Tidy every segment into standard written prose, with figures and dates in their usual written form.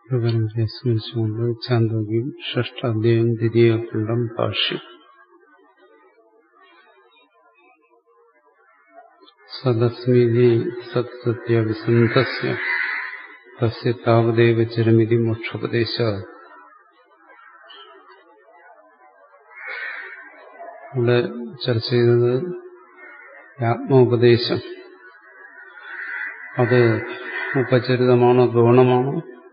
പ്രപഞ്ചത്തെ സ്മരിച്ചുകൊണ്ട് ഛാന്തോക്യം ഷഷ്ഠാധ്യായം ദ്വിതീയഖണ്ഡം ഭാഷ്യം. സദസ്മീതി സത്സത്യാഭിസന്ധസ്യ തസ്യ താവദേവ ചരമിതി മോക്ഷോപദേശാത്. ഇവിടെ ചർച്ച ചെയ്തത് ആത്മോപദേശം. അത് ഉപചരിതമാണോ ഗൗണമാണോ?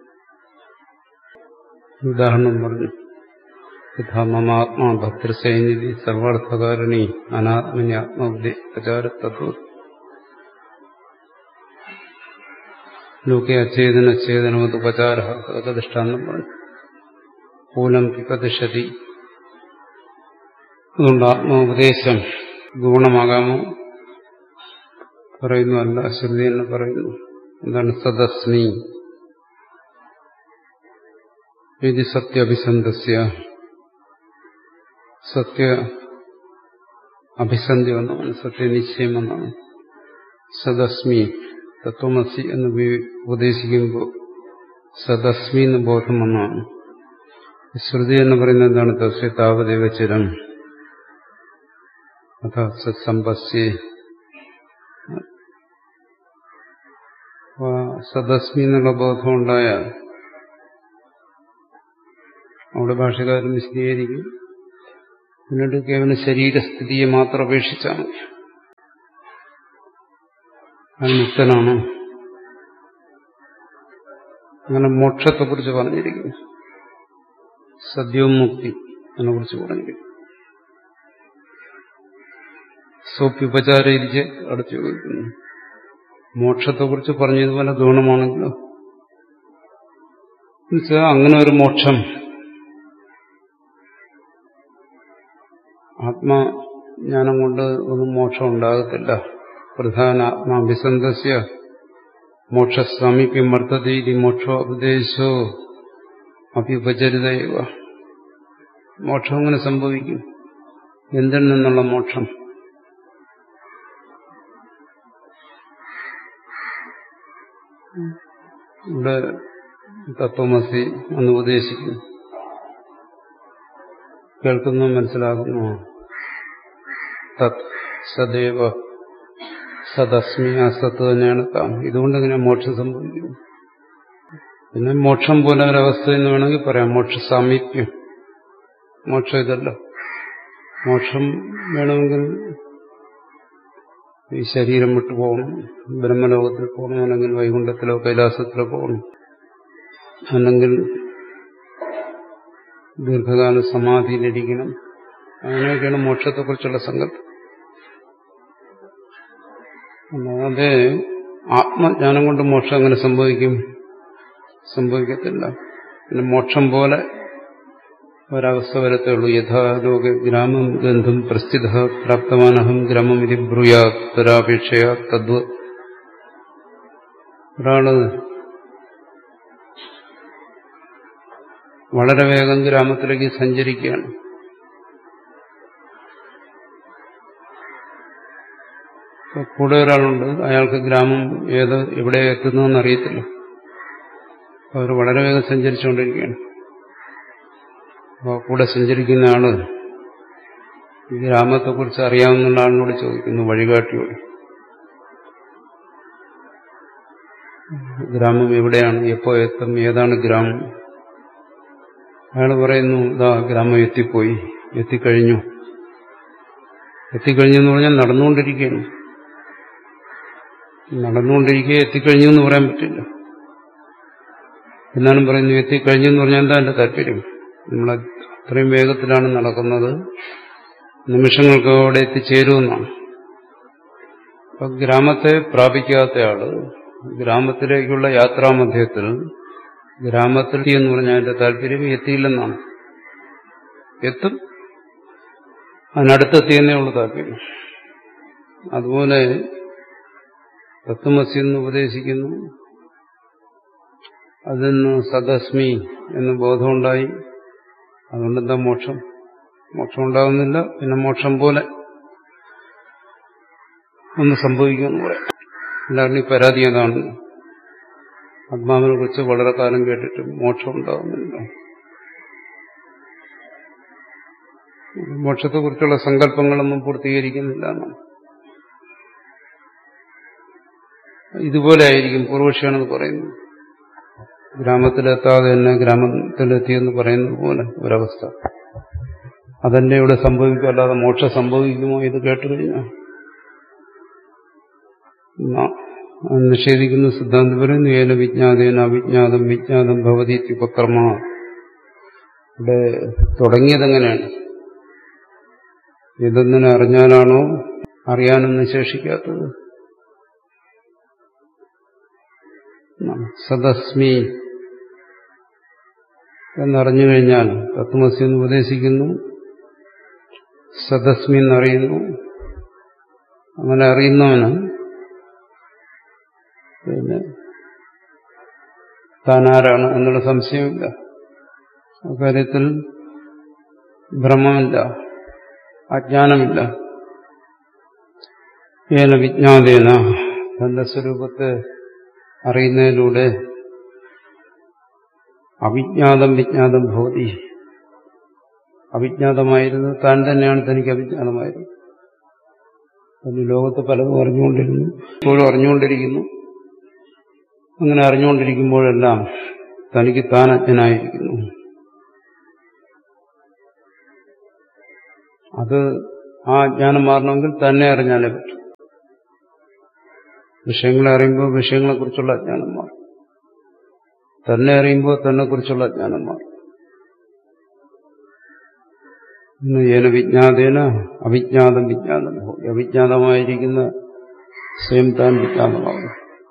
ഉദാഹരണം പറഞ്ഞു. യഥാ മമാത്മാ ഭദ്രസൈനിധി സർവാർത്ഥകാരണി അനാത്മനി ആത്മോപദേശാരതത്വ ലോകെ അചേതന ചേതനവത് ഉപചാര. അതൊക്കെ ദൃഷ്ടാന്തം പറഞ്ഞു. പൂലം പിപതിഷതി. അതുകൊണ്ട് ആത്മോപദേശം ഗുണമാകാമോ? പറയുന്നു അല്ല, ശ്രുതി എന്ന് പറയുന്നു. എന്താണ്? സദസ്മി ഇത് സത്യാഭിസന്ധസ്യ. സത്യ അഭിസന്ധി എന്നാണ്, സത്യനിശ്ചയം എന്നാണ്. സദസ്മി തത്വമസി എന്ന് ഉപദേശിക്കുമ്പോൾ സദസ്മി എന്ന് ബോധം എന്നാണ്. ശ്രുതി എന്ന് പറയുന്നത് എന്താണ്? തസ്യ താവദേവ ചിരം അഥ സത്സമ്പസ്യേ. സദസ്മി എന്നുള്ള ബോധം ഉണ്ടായാൽ അവിടെ ഭാഷകാരൻ വിശദീകരിക്കും. പിന്നീട് കേവലം ശരീരസ്ഥിതിയെ മാത്രം അപേക്ഷിച്ചാൽ മതി. അത് മുക്തനാണ്. അങ്ങനെ മോക്ഷത്തെക്കുറിച്ച് പറഞ്ഞിരിക്കുന്നു. സദ്യോമുക്തി അതിനെ കുറിച്ച് പറഞ്ഞിരിക്കുന്നു. സോപ്യുപചാരിച്ച് അടുത്ത് ചോദിക്കുന്നു. മോക്ഷത്തെക്കുറിച്ച് പറഞ്ഞതുപോലെ ഗുണമാണെങ്കിലോ എന്നുവെച്ചാൽ അങ്ങനെ ഒരു മോക്ഷം ആത്മജ്ഞാനം കൊണ്ട് ഒന്നും മോക്ഷം ഉണ്ടാകത്തില്ല. പ്രധാന ആത്മാഭിസന്ധസ്യ മോക്ഷസാമീപ്യം വർത്തതീതി മോക്ഷോ ഉപദേശോ അഭ്യുപചരിതയുവ. മോക്ഷം അങ്ങനെ സംഭവിക്കും. എന്തിൽ നിന്നുള്ള മോക്ഷം? ഇവിടെ തത്വമസി എന്ന് ഉപദേശിക്കുന്നു. കേൾക്കുന്നു, മനസ്സിലാക്കുന്നു. തത് സദൈവ സദസ്മി അസത്ത് തന്നെയാണ് താം. ഇതുകൊണ്ട് ഇങ്ങനെ മോക്ഷം സംഭവിക്കുന്നു. പിന്നെ മോക്ഷം പോലെ ഒരവസ്ഥ എന്ന് വേണമെങ്കിൽ പറയാം. മോക്ഷ സാമീപ്യം. മോക്ഷം ഇതല്ല. മോക്ഷം വേണമെങ്കിൽ ഈ ശരീരം വിട്ടു പോകണം, ബ്രഹ്മലോകത്തിൽ പോകണം, അല്ലെങ്കിൽ വൈകുണ്ഠത്തിലോ കൈലാസത്തിലോ പോകണം, അല്ലെങ്കിൽ ദീർഘകാല സമാധിയിലിരിക്കണം. അങ്ങനെയൊക്കെയാണ് മോക്ഷത്തെക്കുറിച്ചുള്ള സങ്കല്പം. അല്ലാതെ ആത്മജ്ഞാനം കൊണ്ട് മോക്ഷം അങ്ങനെ സംഭവിക്കും? സംഭവിക്കത്തില്ല. പിന്നെ മോക്ഷം പോലെ ഒരവസ്ഥ വരത്തേ ഉള്ളൂ. യഥാലോക ഗ്രാമം ഗന്ധം പ്രസ്ഥിത പ്രാപ്തവാനഹം ഗ്രാമം ഇത് ബ്രൂയാത് തരാപേക്ഷയാ തദ്വ. ഒരാള് വളരെ വേഗം ഗ്രാമത്തിലേക്ക് സഞ്ചരിക്കുകയാണ്. കൂടെ ഒരാളുണ്ട്, അയാൾക്ക് ഗ്രാമം എവിടെ എത്തുന്നതെന്ന് അറിയത്തില്ല. അവർ വളരെ വേഗം സഞ്ചരിച്ചുകൊണ്ടിരിക്കുകയാണ്. അപ്പോൾ കൂടെ സഞ്ചരിക്കുന്ന ആള് ഈ ഗ്രാമത്തെക്കുറിച്ച് അറിയാവുന്ന ആളിനോട് ചോദിക്കുന്നു, വഴികാട്ടിയോട്, ഗ്രാമം എവിടെയാണ്, എപ്പോ എത്തും, ഏതാണ് ഗ്രാമം? അയാൾ പറയുന്നു, ഇതാ ഗ്രാമം എത്തിപ്പോയി, എത്തിക്കഴിഞ്ഞു. എത്തിക്കഴിഞ്ഞു എന്ന് പറഞ്ഞാൽ നടന്നുകൊണ്ടിരിക്കുകയാണ്. നടന്നുകൊണ്ടിരിക്കുക എത്തിക്കഴിഞ്ഞു എന്ന് പറയാൻ പറ്റില്ല. എന്നാലും പറയുന്നു എത്തിക്കഴിഞ്ഞു എന്ന് പറഞ്ഞാൽ എന്താ എന്റെ താല്പര്യം? നമ്മൾ അത്രയും വേഗത്തിലാണ് നടക്കുന്നത്, നിമിഷങ്ങൾക്ക് അവിടെ എത്തിച്ചേരുമെന്നാണ്. അപ്പൊ ഗ്രാമത്തെ പ്രാപിക്കാത്തയാള് ഗ്രാമത്തിലേക്കുള്ള യാത്രാമധ്യത്തിൽ ഗ്രാമത്തിൽ എന്ന് പറഞ്ഞാൽ എന്റെ താല്പര്യം എത്തിയില്ലെന്നാണ്. എത്തും, അതിനടുത്തെത്തിയെന്നേ ഉള്ളു താല്പര്യം. അതുപോലെ തത്വമസി എന്ന് ഉപദേശിക്കുന്നു. അതിൽ നിന്ന് സദസ്മി എന്ന് ബോധമുണ്ടായി. അതുകൊണ്ടെന്താ മോക്ഷം? മോക്ഷം ഉണ്ടാകുന്നില്ല. പിന്നെ മോക്ഷം പോലെ ഒന്ന് സംഭവിക്കുമെന്ന് പറയാം. എല്ലാവരുടെയും പരാതി അതാണ്. ആത്മാവിനെ കുറിച്ച് വളരെ കാലം കേട്ടിട്ടും മോക്ഷം ഉണ്ടാകുന്നില്ല. മോക്ഷത്തെക്കുറിച്ചുള്ള സങ്കല്പങ്ങളൊന്നും പൂർത്തീകരിക്കുന്നില്ല എന്നാണ്. ഇതുപോലെ ആയിരിക്കും പൂർവക്ഷിയാണെന്ന് പറയുന്നത്. ഗ്രാമത്തിലെത്താതെ തന്നെ ഗ്രാമത്തിലെത്തിയെന്ന് പറയുന്നത് പോലെ ഒരവസ്ഥ. അതന്നെ ഇവിടെ സംഭവിക്കും, അല്ലാതെ മോക്ഷം സംഭവിക്കുമോ ഇത് കേട്ടുകഴിഞ്ഞാൽ? നിഷേധിക്കുന്ന സിദ്ധാന്തം പറയുന്നു ഏന വിജ്ഞാതേന അവിജ്ഞാതം വിജ്ഞാതം ഭവതി ഉപക്രമ. ഇവിടെ തുടങ്ങിയതെങ്ങനെയാണ്? ഇതൊന്നിനെ അറിഞ്ഞാലാണോ അറിയാനൊന്നും ശേഷിക്കാത്തത്? സദസ്മി എന്നറിഞ്ഞു കഴിഞ്ഞാൽ തത്വമസി എന്ന് ഉപദേശിക്കുന്നു, സദസ്മി എന്നറിയുന്നു. അങ്ങനെ അറിയുന്നവന് പിന്നെ താനാരാണ് എന്നുള്ള സംശയമില്ല, അക്കാര്യത്തിൽ ഭ്രമമില്ല, അജ്ഞാനമില്ല. ഏന വിജ്ഞാതേന തന്റെ സ്വരൂപത്തെ അറിയുന്നതിലൂടെ അവിജ്ഞാതം വിജ്ഞാതം ഭവതി. അവിജ്ഞാതമായിരുന്നു താൻ തന്നെയാണ് തനിക്ക് അവിജ്ഞാതമായിരുന്നു. ലോകത്ത് പലതും അറിഞ്ഞുകൊണ്ടിരുന്നു, ഇപ്പോഴും അറിഞ്ഞുകൊണ്ടിരിക്കുന്നു. അങ്ങനെ അറിഞ്ഞുകൊണ്ടിരിക്കുമ്പോഴെല്ലാം തനിക്ക് താൻ അജ്ഞനായിരിക്കുന്നു. അത് ആ അജ്ഞാനം മാറണമെങ്കിൽ തന്നെ അറിഞ്ഞാലേ പറ്റും. വിഷയങ്ങളെ അറിയുമ്പോൾ വിഷയങ്ങളെക്കുറിച്ചുള്ള അജ്ഞാനം മാറും, തന്നെ അറിയുമ്പോൾ തന്നെക്കുറിച്ചുള്ള അജ്ഞാനം മാറും. ഏന വിജ്ഞാതേന അവിജ്ഞാതം വിജ്ഞാതം. അവിജ്ഞാതമായിരിക്കുന്ന സ്വയം താൻ വിജ്ഞാതമാകും.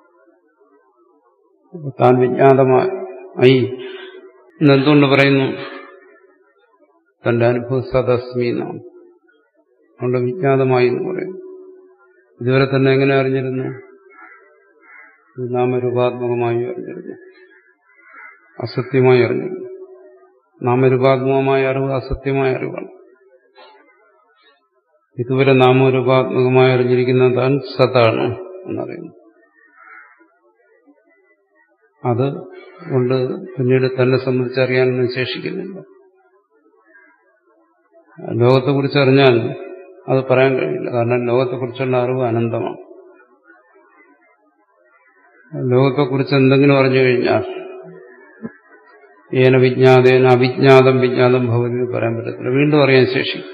താൻ വിജ്ഞാതമായി എന്നെന്തുകൊണ്ട് പറയുന്നു? തന്റെ അനുഭവം സദസ്മി എന്നാണ്. അതുകൊണ്ട് വിജ്ഞാതമായി എന്ന് പറയുന്നു. ഇതുവരെ തന്നെ എങ്ങനെ അറിഞ്ഞിരുന്നു? നാമരൂപാത്മകമായി അറിഞ്ഞിരുന്നു, അസത്യമായി അറിഞ്ഞിരുന്നു. നാമരൂപാത്മകമായ അറിവ് അസത്യമായ അറിവാണ്. ഇതുവരെ നാമരൂപാത്മകമായി അറിഞ്ഞിരിക്കുന്ന താൻ സതാണ് എന്നറിയുന്നു. അത് കൊണ്ട് പിന്നീട് തന്നെ സംബന്ധിച്ച് അറിയാനൊന്നും ശേഷിക്കുന്നില്ല. ലോകത്തെക്കുറിച്ച് അറിഞ്ഞാൽ അത് പറയാൻ കഴിയില്ല, കാരണം ലോകത്തെക്കുറിച്ചുള്ള അറിവ് അനന്തമാണ്. ലോകത്തെക്കുറിച്ച് എന്തെങ്കിലും അറിഞ്ഞു കഴിഞ്ഞാൽ ഏന വിജ്ഞാതേന അവിജ്ഞാതം വിജ്ഞാതം ഭവതി പറയാൻ പറ്റത്തില്ല. വീണ്ടും അറിയാൻ ശേഷിക്കും.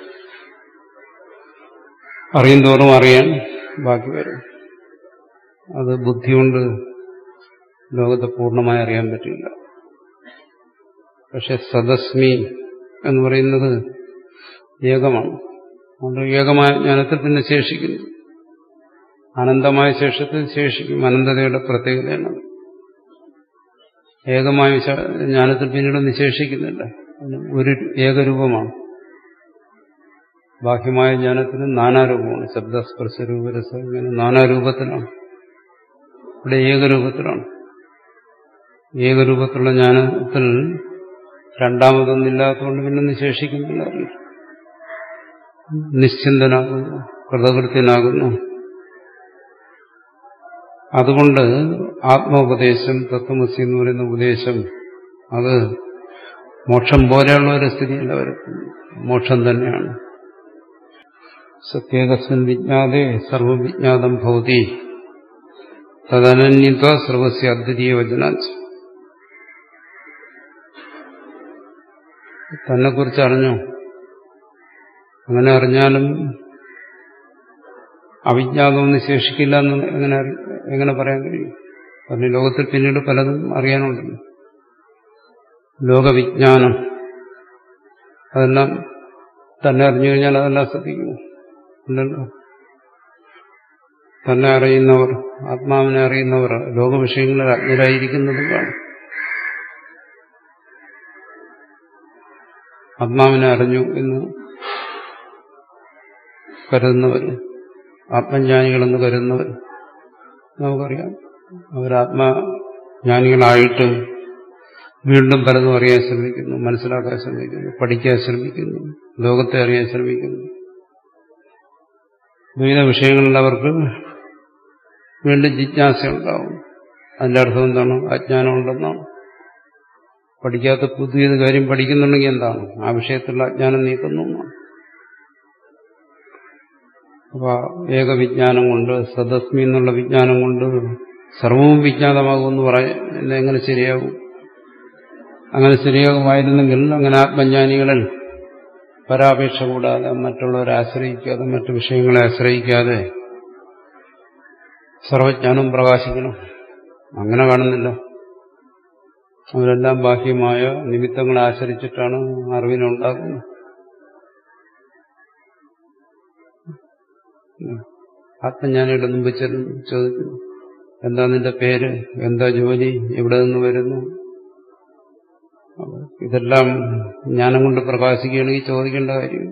അറിയുന്തോറും അറിയാൻ ബാക്കി വരും. അത് ബുദ്ധി കൊണ്ട് ലോകത്തെ പൂർണ്ണമായി അറിയാൻ പറ്റില്ല. പക്ഷെ സദസ്മി എന്ന് പറയുന്നത് ഏകമാണ്. അതുകൊണ്ട് ഏകമായ ജ്ഞാനത്തിൽ പിന്നെ ശേഷിക്കുന്നു. അനന്തമായ ശേഷത്തിൽ ശേഷിക്കും. അനന്തതയുടെ പ്രത്യേകതയാണ്. ഏകമായ ജ്ഞാനത്തിൽ പിന്നീട് നിശേഷിക്കുന്നില്ല. ഒരു ഏകരൂപമാണ്. ബാഹ്യമായ ജ്ഞാനത്തിന് നാനാരൂപമാണ്. ശബ്ദസ്പർശരൂപരസം ഇങ്ങനെ നാനാരൂപത്തിലാണ്. ഇവിടെ ഏകരൂപത്തിലാണ്. ഏകരൂപത്തിലുള്ള ജ്ഞാനത്തിൽ രണ്ടാമതൊന്നില്ലാത്തതുകൊണ്ട് പിന്നെ നിശേഷിക്കുന്നില്ല. നിശ്ചിന്തനാകുന്നു, കൃതകൃത്യനാകുന്നു. അതുകൊണ്ട് ആത്മോപദേശം, തത്വമസി എന്ന് പറയുന്ന ഉപദേശം, അത് മോക്ഷം പോലെയുള്ള ഒരു സ്ഥിതിയല്ല വരുന്നത്. മോക്ഷം തന്നെയാണ്. സത്യേകസ്മിൻ വിജ്ഞാതേ സർവവിജ്ഞാതം ഭവതി തദനന്യത്വ സർവസ്യ അദ്വിതീയ വചനാച്ച്. തന്നെക്കുറിച്ച് അറിഞ്ഞോ? അങ്ങനെ അറിഞ്ഞാലും അവിജ്ഞാതമൊന്നും ശേഷിക്കില്ല എന്ന് എങ്ങനെ പറയാൻ കഴിയും? കാരണം ലോകത്തിൽ പിന്നീട് പലതും അറിയാനുണ്ടല്ലോ. ലോകവിജ്ഞാനം അതെല്ലാം തന്നെ അറിഞ്ഞു കഴിഞ്ഞാൽ അതെല്ലാം ശ്രദ്ധിക്കുന്നു ഉണ്ടല്ലോ. തന്നെ അറിയുന്നവർ, ആത്മാവിനെ അറിയുന്നവർ ലോകവിഷയങ്ങളിൽ അജ്ഞരായിരിക്കുന്നതും കാണും. ആത്മാവിനെ അറിഞ്ഞു എന്ന് കരുതുന്നവർ, ആത്മജ്ഞാനികളെന്ന് കരുതുന്നവർ നമുക്കറിയാം. അവരാത്മജ്ഞാനികളായിട്ട് വീണ്ടും പലതും അറിയാൻ ശ്രമിക്കുന്നു, മനസ്സിലാക്കാൻ ശ്രമിക്കുന്നു, പഠിക്കാൻ ശ്രമിക്കുന്നു, ലോകത്തെ അറിയാൻ ശ്രമിക്കുന്നു. വിവിധ വിഷയങ്ങളിൽ അവർക്ക് വീണ്ടും ജിജ്ഞാസ ഉണ്ടാവും. അതിന്റെ അർത്ഥം എന്താണ്? അജ്ഞാനം ഉണ്ടെന്നാണ്. പഠിക്കാത്ത പുതിയത് കാര്യം പഠിക്കുന്നുണ്ടെങ്കിൽ എന്താണ്? ആ വിഷയത്തിലുള്ള അജ്ഞാനം നീക്കുന്നു എന്നാണ്. അപ്പൊ ഏകവിജ്ഞാനം കൊണ്ട്, സദസ്മി എന്നുള്ള വിജ്ഞാനം കൊണ്ട് സർവവും വിജ്ഞാതമാകുമെന്ന് പറയുന്നത് എങ്ങനെ ശരിയാകും? അങ്ങനെ ശരിയാകുമായിരുന്നെങ്കിൽ അങ്ങനെ ആത്മജ്ഞാനികളിൽ പരാപേക്ഷ കൂടാതെ, മറ്റുള്ളവരെ ആശ്രയിക്കാതെ, മറ്റു വിഷയങ്ങളെ ആശ്രയിക്കാതെ സർവജ്ഞാനം പ്രകാശിക്കണം. അങ്ങനെ കാണുന്നില്ല. അവരെല്ലാം ബാഹ്യമായ നിമിത്തങ്ങളെ ആശ്രയിച്ചിട്ടാണ് അറിവിനുണ്ടാകുന്നത്. ആത്മജ്ഞാനിയുടെ മുമ്പ് ചോദിക്കുന്നു, എന്താ നിന്റെ പേര്, എന്താ ജോലി, എവിടെ നിന്ന് വരുന്നു? ഇതെല്ലാം ജ്ഞാനം കൊണ്ട് പ്രകാശിക്കുകയാണെങ്കിൽ ചോദിക്കേണ്ട കാര്യം.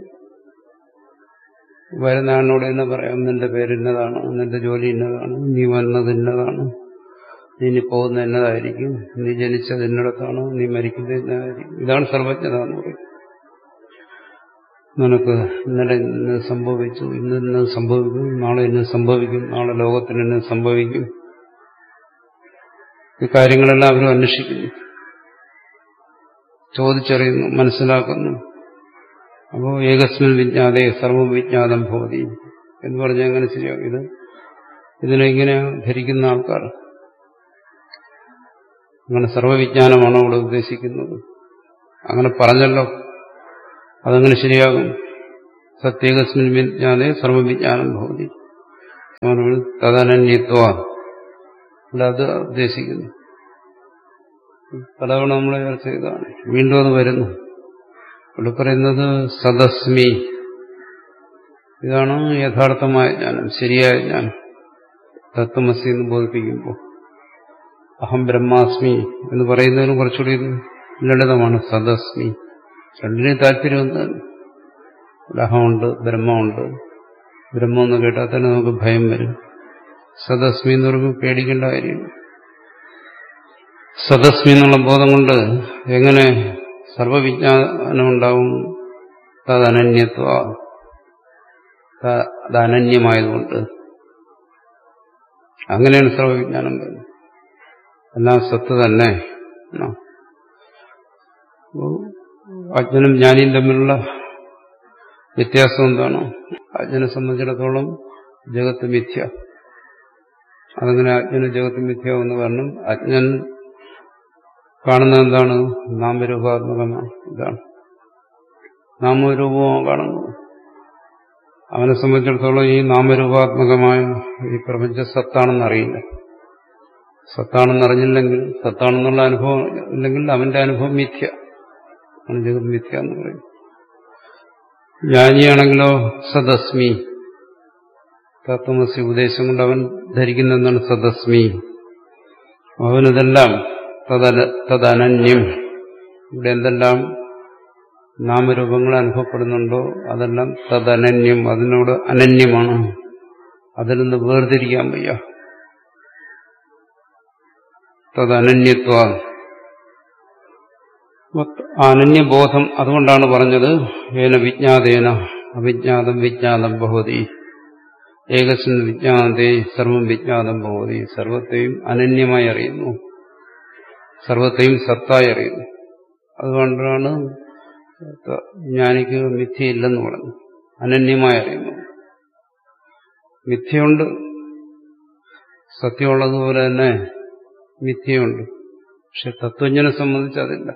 വരുന്ന ആളിനോട് തന്നെ പറയാം, നിന്റെ പേര് ഇന്നതാണ്, നിന്റെ ജോലി ഇന്നതാണ്, നീ വന്നത് ഇന്നതാണ്, നീ ഇനി പോകുന്ന എന്നതായിരിക്കും, നീ ജനിച്ചത് എന്നിടത്താണ്, നീ മരിക്കുന്നത് എന്നതായിരിക്കും. ഇതാണ് സർവജ്ഞത എന്ന് പറയും. നിനക്ക് ഇന്നലെ ഇന്ന് സംഭവിച്ചു, ഇന്ന് സംഭവിക്കും, നാളെ ഇന്ന് സംഭവിക്കും, നാളെ ലോകത്തിന് ഇന്ന് സംഭവിക്കും. ഈ കാര്യങ്ങളെല്ലാം അവരും അന്വേഷിക്കുന്നു, ചോദിച്ചറിയുന്നു, മനസ്സിലാക്കുന്നു. അപ്പോൾ ഏകസ്മിൻ വിജ്ഞാതേ സർവം വിജ്ഞാതം ഭവതി എന്ന് പറഞ്ഞാൽ എങ്ങനെ ശരിയാകും? ഇതിനെങ്ങനെ ധരിക്കുന്ന ആൾക്കാർ അങ്ങനെ സർവവിജ്ഞാനമാണോ ഇവിടെ ഉദ്ദേശിക്കുന്നത്? അങ്ങനെ പറഞ്ഞല്ലോ, അതങ്ങനെ ശരിയാകും? സത്യേകസ്മിൻ വിജ്ഞാതേ സർവവിജ്ഞാനം ഭവതി, തദനന്യത്വ, അത് ഉദ്ദേശിക്കുന്നു. പലതവണ നമ്മൾ ചർച്ച ചെയ്തതാണ്, വീണ്ടും അത് വരുന്നു. ഇവിടെ പറയുന്നത് സദസ്മി, ഇതാണ് യഥാർത്ഥമായ ജ്ഞാനം, ശരിയായ ജ്ഞാനം. തത്വമസി എന്ന് ബോധിപ്പിക്കുമ്പോൾ അഹം ബ്രഹ്മാസ്മി എന്ന് പറയുന്നതിനും കുറച്ചുകൂടി ലളിതമാണ്. സദസ്മി രണ്ടിനെയും താല്പര്യം എന്താണ്? അഹമുണ്ട്, ബ്രഹ്മമുണ്ട്. ബ്രഹ്മം എന്ന് കേട്ടാൽ തന്നെ നമുക്ക് ഭയം വരും. സദസ്മി എന്ന് പറയുമ്പോൾ പേടിക്കേണ്ട കാര്യമില്ല. സദസ്മി എന്നുള്ള ബോധം കൊണ്ട് എങ്ങനെ സർവവിജ്ഞാനം ഉണ്ടാവും? തദനന്യത്വ, അത് അനന്യമായതുകൊണ്ട്. അങ്ങനെയാണ് സർവവിജ്ഞാനം വരുന്നത്. എല്ലാം സത്ത് തന്നെ. അജ്ഞനും ജ്ഞാനിയും തമ്മിലുള്ള വ്യത്യാസം എന്താണ്? അജ്ഞനെ സംബന്ധിച്ചിടത്തോളം ജഗത്ത് മിഥ്യ. അതങ്ങനെ അജ്ഞന് ജഗത്ത് മിഥ്യാവെന്ന് കാരണം അജ്ഞൻ കാണുന്നത് എന്താണ്? നാമരൂപാത്മകമാണ്. ഇതാണ് നാമരൂപവും കാണുന്നത്. അവനെ സംബന്ധിച്ചിടത്തോളം ഈ നാമരൂപാത്മകമായ ഈ പ്രപഞ്ച സത്താണെന്നറിയില്ല. സത്താണെന്നറിഞ്ഞില്ലെങ്കിൽ, സത്താണെന്നുള്ള അനുഭവം ഇല്ലെങ്കിൽ അവന്റെ അനുഭവം മിഥ്യ ആണ്, ജഗത് മിഥ്യ എന്ന് പറയും. ജ്ഞാനിയാണെങ്കിലോ സദസ്മി, തത്വമസി ഉപദേശം കൊണ്ട് അവൻ ധരിക്കുന്ന എന്താണ്? സദസ്മി. അവനിതെല്ലാം തദനന്യം, ഇവിടെ എന്തെല്ലാം നാമരൂപങ്ങൾ അനുഭവപ്പെടുന്നുണ്ടോ അതെല്ലാം തദനന്യം, അതിനോട് അനന്യമാണ്. അതിൽ നിന്ന് വേർതിരിക്കാൻ വയ്യ. തദനന്യത്വ, അനന്യബോധം. അതുകൊണ്ടാണ് പറഞ്ഞത് ഏന വിജ്ഞാതേന അവിജ്ഞാതം വിജ്ഞാതം ഭവതി, ഏകസ്മിൻ വിജ്ഞാതേ സർവം വിജ്ഞാതം ഭവതി. സർവത്തെയും അനന്യമായി അറിയുന്നു, സർവത്തെയും സത്തായി അറിയുന്നു. അതുകൊണ്ടാണ് ജ്ഞാനിക്ക് മിഥ്യയില്ലെന്ന് പറഞ്ഞു. അനന്യമായി അറിയുന്നു. മിഥ്യയുണ്ട്, സത്യമുള്ളതുപോലെ തന്നെ മിഥ്യയുണ്ട്. പക്ഷെ തത്വജ്ഞനെ സംബന്ധിച്ച് അതില്ല.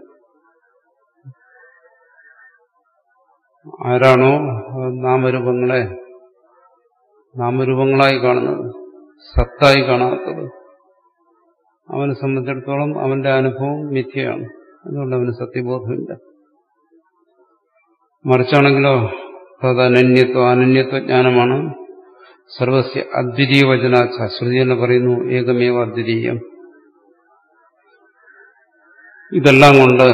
ആരാണോ നാമരൂപങ്ങളെ നാമരൂപങ്ങളായി കാണുന്നത്, സത്തായി കാണാത്തത്, അവനെ സംബന്ധിച്ചിടത്തോളം അവന്റെ അനുഭവം മിഥ്യയാണ്. അതുകൊണ്ട് അവന് സത്യബോധമില്ല. മറിച്ചാണെങ്കിലോ തദനന്യത്വ, അനന്യത്വജ്ഞാനമാണ്. സർവസ്യ അദ്വിതീയ വചനാച്ച, ശ്രുതി എന്ന് പറയുന്നു ഏകമേവ അദ്വിതീയം. ഇതെല്ലാം കൊണ്ട്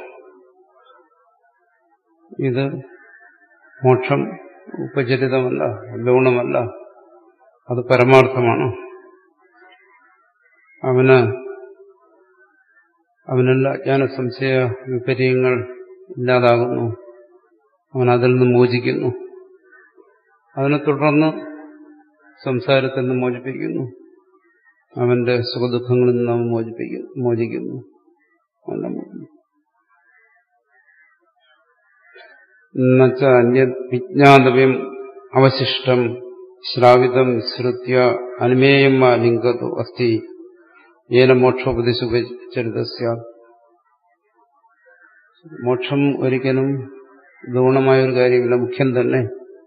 ഇത് മോക്ഷം ഉപചരിതമല്ല, ഗൗണമല്ല, അത് പരമാർത്ഥമാണ്. അവനെല്ലാം അജ്ഞാന സംശയ വിപര്യങ്ങൾ ഇല്ലാതാകുന്നു. അവൻ അതിൽ നിന്ന് മോചിക്കുന്നു. അതിനെ തുടർന്ന് സംസാരത്തിൽ നിന്ന് മോചിപ്പിക്കുന്നു. അവന്റെ സുഖദുഃഖങ്ങളിൽ നിന്ന് അവൻ മോചിക്കുന്നു. എന്നുവെച്ച അന്യവിജ്ഞാതവ്യം അവശിഷ്ടം ശ്രാവിതം ശ്രുത്യ അനുമേയം വാ ലിംഗതോ അസ്തി ഏന മോക്ഷോപദേശുപചരിതസ്യ. മോക്ഷം ഒരിക്കലും ഗൗണമായൊരു കാര്യമില്ല, മുഖ്യം തന്നെ.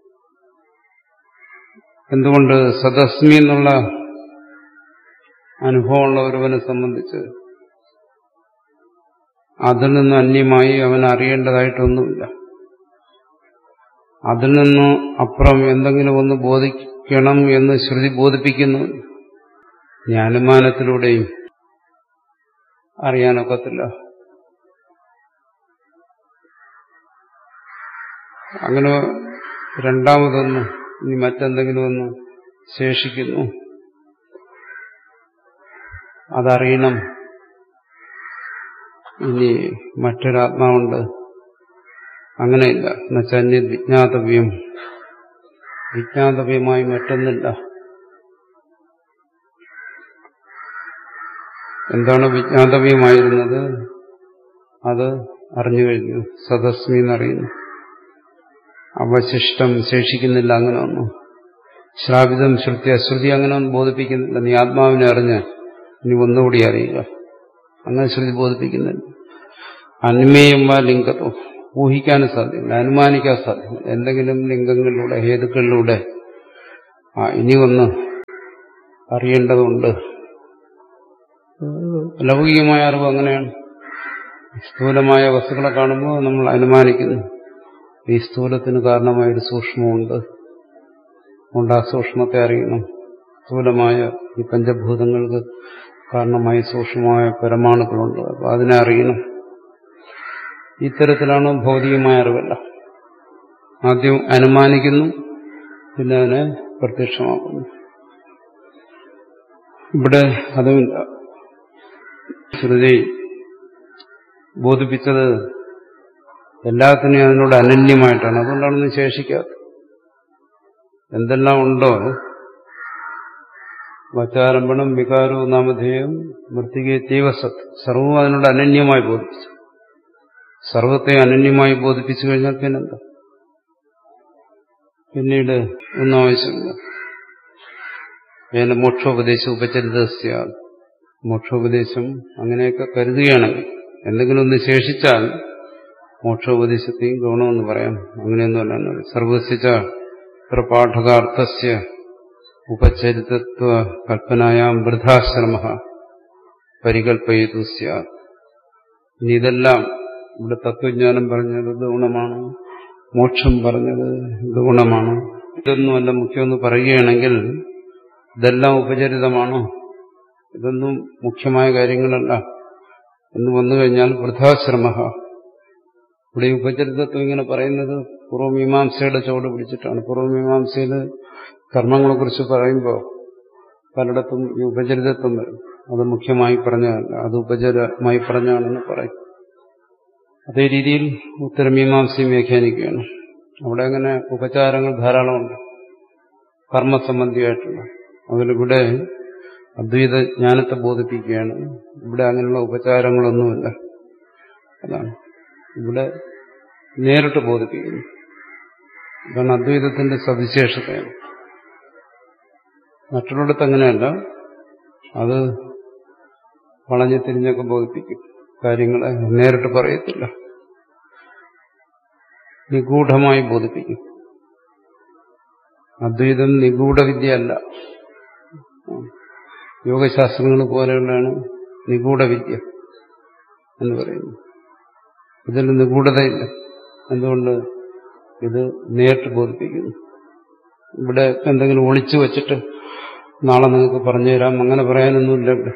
എന്തുകൊണ്ട്? സദസ്മി എന്നുള്ള അനുഭവമുള്ള ഒരുവനെ സംബന്ധിച്ച് അതിൽ നിന്ന് അന്യമായി അവൻ അറിയേണ്ടതായിട്ടൊന്നുമില്ല. അതിൽ നിന്ന് അപ്പുറം എന്തെങ്കിലും ഒന്ന് ബോധിക്കണം എന്ന് ശ്രുതി ബോധിപ്പിക്കുന്നു. ജ്ഞാനമാനത്തിലൂടെയും അറിയാനൊക്കത്തില്ല. അങ്ങനെ രണ്ടാമതൊന്ന് ഇനി മറ്റെന്തെങ്കിലും ഒന്ന് ശേഷിക്കുന്നു, അതറിയണം. ഇനി മറ്റൊരാത്മാവുണ്ട്, അങ്ങനെയില്ല. എന്നുവെച്ചാൽ വിജ്ഞാതവ്യം, വിജ്ഞാതവ്യമായി മറ്റൊന്നില്ല. എന്താണ് വിജ്ഞാതവ്യമായിരുന്നത്? അത് അറിഞ്ഞു കഴിഞ്ഞു, സദസ്മി എന്നറിയുന്നു. അവശിഷ്ടം ശേഷിക്കുന്നില്ല, അങ്ങനെ ഒന്നും. ശ്രാവിതം ശ്രുതി അശ്രുതി അങ്ങനെ ഒന്നും ബോധിപ്പിക്കുന്നില്ല. നീ ആത്മാവിനെ അറിഞ്ഞ് ഇനി ഒന്നുകൂടി അറിയുക, അങ്ങനെ ശ്രുതി ബോധിപ്പിക്കുന്നില്ല. അന്മേയം വാ ലിംഗത്തോ, ഊഹിക്കാനും സാധ്യമല്ല, അനുമാനിക്കാൻ സാധ്യമല്ല. എന്തെങ്കിലും ലിംഗങ്ങളിലൂടെ ഹേതുക്കളിലൂടെ ഇനി ഒന്ന് അറിയേണ്ടതുണ്ട്. ലൗകികമായ അറിവ് അങ്ങനെയാണ്. സ്ഥൂലമായ വസ്തുക്കളെ കാണുമ്പോൾ നമ്മൾ അനുമാനിക്കുന്നു, ഈ സ്ഥൂലത്തിന് കാരണമായൊരു സൂക്ഷ്മമുണ്ട്, അതുകൊണ്ട് ആ സൂക്ഷ്മത്തെ അറിയണം. സ്ഥൂലമായ ഈ പഞ്ചഭൂതങ്ങൾക്ക് കാരണമായി സൂക്ഷ്മമായ പരമാണുക്കളുണ്ട്, അപ്പോൾ അതിനെ അറിയണം. ഇത്തരത്തിലാണ് ഭൗതികമായ അറിവല്ല. ആദ്യം അനുമാനിക്കുന്നു, പിന്നെ അതിനെ പ്രത്യക്ഷമാക്കുന്നു. ഇവിടെ അതുമില്ല. ശ്രുതി ബോധിപ്പിച്ചത് എല്ലാത്തിനെയും അതിനോട് അനന്യമായിട്ടാണ്. അതുകൊണ്ടാണ് ശേഷിക്കാത്തത്. എന്തെല്ലാം ഉണ്ടോ, വചാരംഭണം വികാരവും നാമധേയം മൃത്തികേത്യവ സത്, സർവവും അതിനോട് അനന്യമായി ബോധിപ്പിച്ചു. സർവത്തെ അനന്യമായി ബോധിപ്പിച്ചു കഴിഞ്ഞാൽ പിന്നെന്താ? പിന്നീട് ഒന്നും ആവശ്യമില്ല. ഏന മോക്ഷോപദേശം ഉപചരിതസ്യ, മോക്ഷോപദേശം അങ്ങനെയൊക്കെ കരുതുകയാണെങ്കിൽ എന്തെങ്കിലും ഒന്ന് ശേഷിച്ചാൽ മോക്ഷോപദേശത്തെയും ഗൗണമെന്ന് പറയാം. അങ്ങനെയൊന്നുമല്ല. സർവസ്യ പ്രപാഠകാർത്ഥസ്യ ഉപചരിതത്വ കൽപ്പനായാം വൃദ്ധാശ്രമ പരികൽപ്പയതു സ്യാത്. ഇനി ഇതെല്ലാം ഇവിടെ തത്വജ്ഞാനം പറഞ്ഞത് ഗുണമാണ്, മോക്ഷം പറഞ്ഞത് ഗുണമാണ്, ഇതൊന്നുമല്ല മുഖ്യമെന്ന് പറയുകയാണെങ്കിൽ ഇതെല്ലാം ഉപചരിതമാണോ, ഇതൊന്നും മുഖ്യമായ കാര്യങ്ങളല്ല എന്ന് വന്നു കഴിഞ്ഞാൽ വൃദ്ധാശ്രമ. ഇവിടെ ഉപചരിതത്വം ഇങ്ങനെ പറയുന്നത് പൂർവ്വമീമാംസയുടെ ചുവട് പിടിച്ചിട്ടാണ്. പൂർവ്വമീമാംസയിൽ കർമ്മങ്ങളെക്കുറിച്ച് പറയുമ്പോൾ പലയിടത്തും ഈ ഉപചരിതത്വം വരും. അത് മുഖ്യമായി പറഞ്ഞതല്ല, അത് ഉപചരമായി പറഞ്ഞാണെന്ന് പറയും. അതേ രീതിയിൽ ഉത്തരമീമാംസയും വ്യാഖ്യാനിക്കുകയാണ്. അവിടെ അങ്ങനെ ഉപചാരങ്ങൾ ധാരാളമുണ്ട്, കർമ്മസംബന്ധിയായിട്ടുള്ള. അതിലിവിടെ അദ്വൈത ജ്ഞാനത്തെ ബോധിപ്പിക്കുകയാണ്. ഇവിടെ അങ്ങനെയുള്ള ഉപചാരങ്ങളൊന്നുമില്ല. അതാണ് ഇവിടെ നേരിട്ട് ബോധിപ്പിക്കുന്നു. ഇതാണ് അദ്വൈതത്തിന്റെ സവിശേഷതയാണ്. മറ്റുള്ളിടത്ത് അങ്ങനെയല്ല, അത് വളഞ്ഞു തിരിഞ്ഞൊക്കെ ബോധിപ്പിക്കും, കാര്യങ്ങളെ നേരിട്ട് പറയത്തില്ല, നിഗൂഢമായി ബോധിപ്പിക്കും. അദ്വൈതം നിഗൂഢവിദ്യയല്ല. യോഗശാസ്ത്രങ്ങൾ പോലെയുള്ളതാണ് നിഗൂഢവിദ്യ എന്ന് പറയുന്നത്. ഇതിൽ നിഗൂഢതയില്ല. എന്തുകൊണ്ട്? ഇത് നേരിട്ട് ബോധിപ്പിക്കുന്നു. ഇവിടെ എന്തെങ്കിലും ഒളിച്ചു വച്ചിട്ട് നാളെ നിങ്ങൾക്ക് പറഞ്ഞുതരാം, അങ്ങനെ പറയാനൊന്നുമില്ല. ഇവിടെ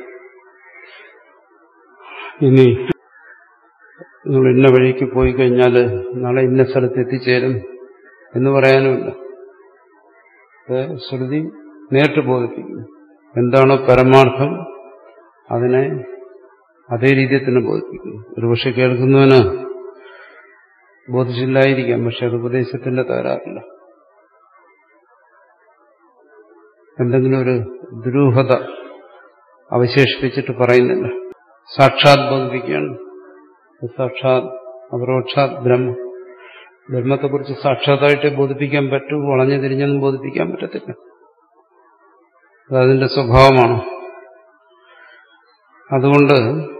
ഇനി നിങ്ങൾ ഇന്ന വഴിക്ക് പോയി കഴിഞ്ഞാൽ നാളെ ഇന്ന സ്ഥലത്ത് എത്തിച്ചേരും എന്ന് പറയാനുമില്ല. ശ്രുതി നേരിട്ട് ബോധിപ്പിക്കുന്നു. എന്താണോ പരമാർത്ഥം അതിനെ അതേ രീതിയിൽ തന്നെ ബോധിപ്പിക്കുന്നു. ഒരുപക്ഷെ കേൾക്കുന്നവന് ബോധിച്ചില്ലായിരിക്കാം, പക്ഷെ അത് ഉപദേശത്തിന്റെ തകരാറില്ല. എന്തെങ്കിലും ഒരു ദുരൂഹത അവശേഷിപ്പിച്ചിട്ട് പറയുന്നില്ല. സാക്ഷാത് ബോധിപ്പിക്കുകയാണ്. സാക്ഷാത് അപരോക്ഷാത് ബ്രഹ്മ. ബ്രഹ്മത്തെക്കുറിച്ച് സാക്ഷാത്തായിട്ട് ബോധിപ്പിക്കാൻ പറ്റൂ, വളഞ്ഞു തിരിഞ്ഞൊന്നും ബോധിപ്പിക്കാൻ പറ്റത്തില്ല. അതതിന്റെ സ്വഭാവമാണ്. അതുകൊണ്ട്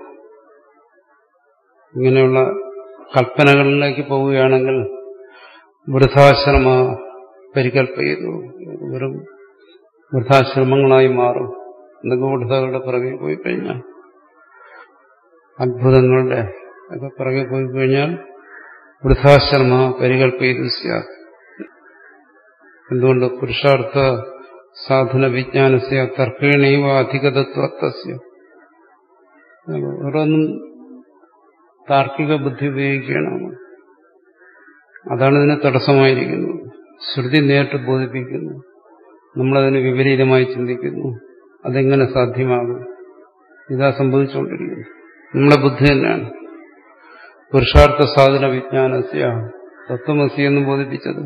ഇങ്ങനെയുള്ള കൽപ്പനകളിലേക്ക് പോവുകയാണെങ്കിൽ വൃദ്ധാശ്രമ പരികൽപ്പയതു, വെറും വൃദ്ധാശ്രമങ്ങളായി മാറും. നിഗൂഢതകളുടെ പിറകെ പോയി കഴിഞ്ഞാൽ, അത്ഭുതങ്ങളുടെ ഒക്കെ പിറകെ പോയി കഴിഞ്ഞാൽ വൃദ്ധാശ്രമ പരികൽപ്പയതു സ്യാത്. എന്തുകൊണ്ട്? പുരുഷാർത്ഥ സാധന വിജ്ഞാനസ്യ തർക്കേണൈവ അധികതത്വസ്യ. ഓരോന്നും താർക്കിക ബുദ്ധി ഉപയോഗിക്കുകയാണ്. അതാണ് ഇതിന് തടസ്സമായിരിക്കുന്നത്. ശ്രുതി നേരിട്ട് ബോധിപ്പിക്കുന്നു, നമ്മളതിന് വിപരീതമായി ചിന്തിക്കുന്നു. അതെങ്ങനെ സാധ്യമാകും? ഇതാ സംഭവിച്ചുകൊണ്ടിരിക്കുന്നു. നമ്മുടെ ബുദ്ധി തന്നെയാണ് പുരുഷാർത്ഥ സാധന വിജ്ഞാനസ്യ തത്വമസി എന്ന് ബോധിപ്പിച്ചത്.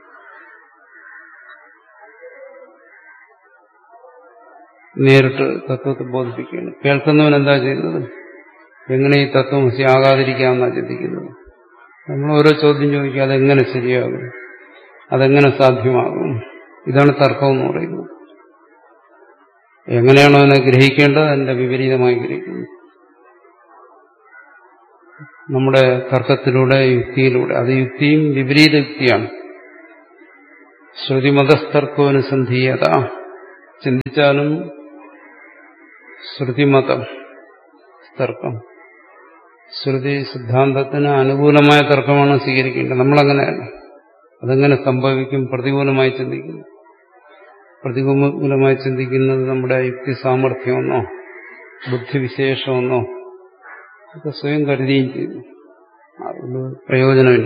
നേരിട്ട് തത്വത്തെ ബോധിപ്പിക്കുകയാണ്. കേൾക്കുന്നവൻ എന്താ ചെയ്യുന്നത്? എങ്ങനെ ഈ തത്വമസി ആകാതിരിക്കാമെന്നാണ് ചിന്തിക്കുന്നത്. നമ്മൾ ഓരോ ചോദ്യം ചോദിക്കുക, അതെങ്ങനെ ശരിയാകും, അതെങ്ങനെ സാധ്യമാകും? ഇതാണ് തർക്കം എന്ന് പറയുന്നത്. എങ്ങനെയാണോ അതിനെ ഗ്രഹിക്കേണ്ടത് അതിന്റെ വിപരീതമായി ഗ്രഹിക്കുന്നു. നമ്മുടെ തർക്കത്തിലൂടെ, യുക്തിയിലൂടെ. അത് യുക്തിയും വിപരീത യുക്തിയാണ്. ശ്രുതിമതസ്തർക്കോനുസന്ധീയത. ചിന്തിച്ചാലും ശ്രുതിമതം തർക്കം, ശ്രുതി സിദ്ധാന്തത്തിന് അനുകൂലമായ തർക്കമാണ് സ്വീകരിക്കേണ്ടത്. നമ്മളങ്ങനെയല്ല. അതെങ്ങനെ സംഭവിക്കും? പ്രതികൂലമായി ചിന്തിക്കുന്നു. പ്രതികൂലമായി ചിന്തിക്കുന്നത് നമ്മുടെ യുക്തി സാമർഥ്യമെന്നോ ബുദ്ധിവിശേഷമെന്നോ ഒക്കെ സ്വയം കരുതുകയും ചെയ്യുന്നു. അതുകൊണ്ട് പ്രയോജനമില്ല.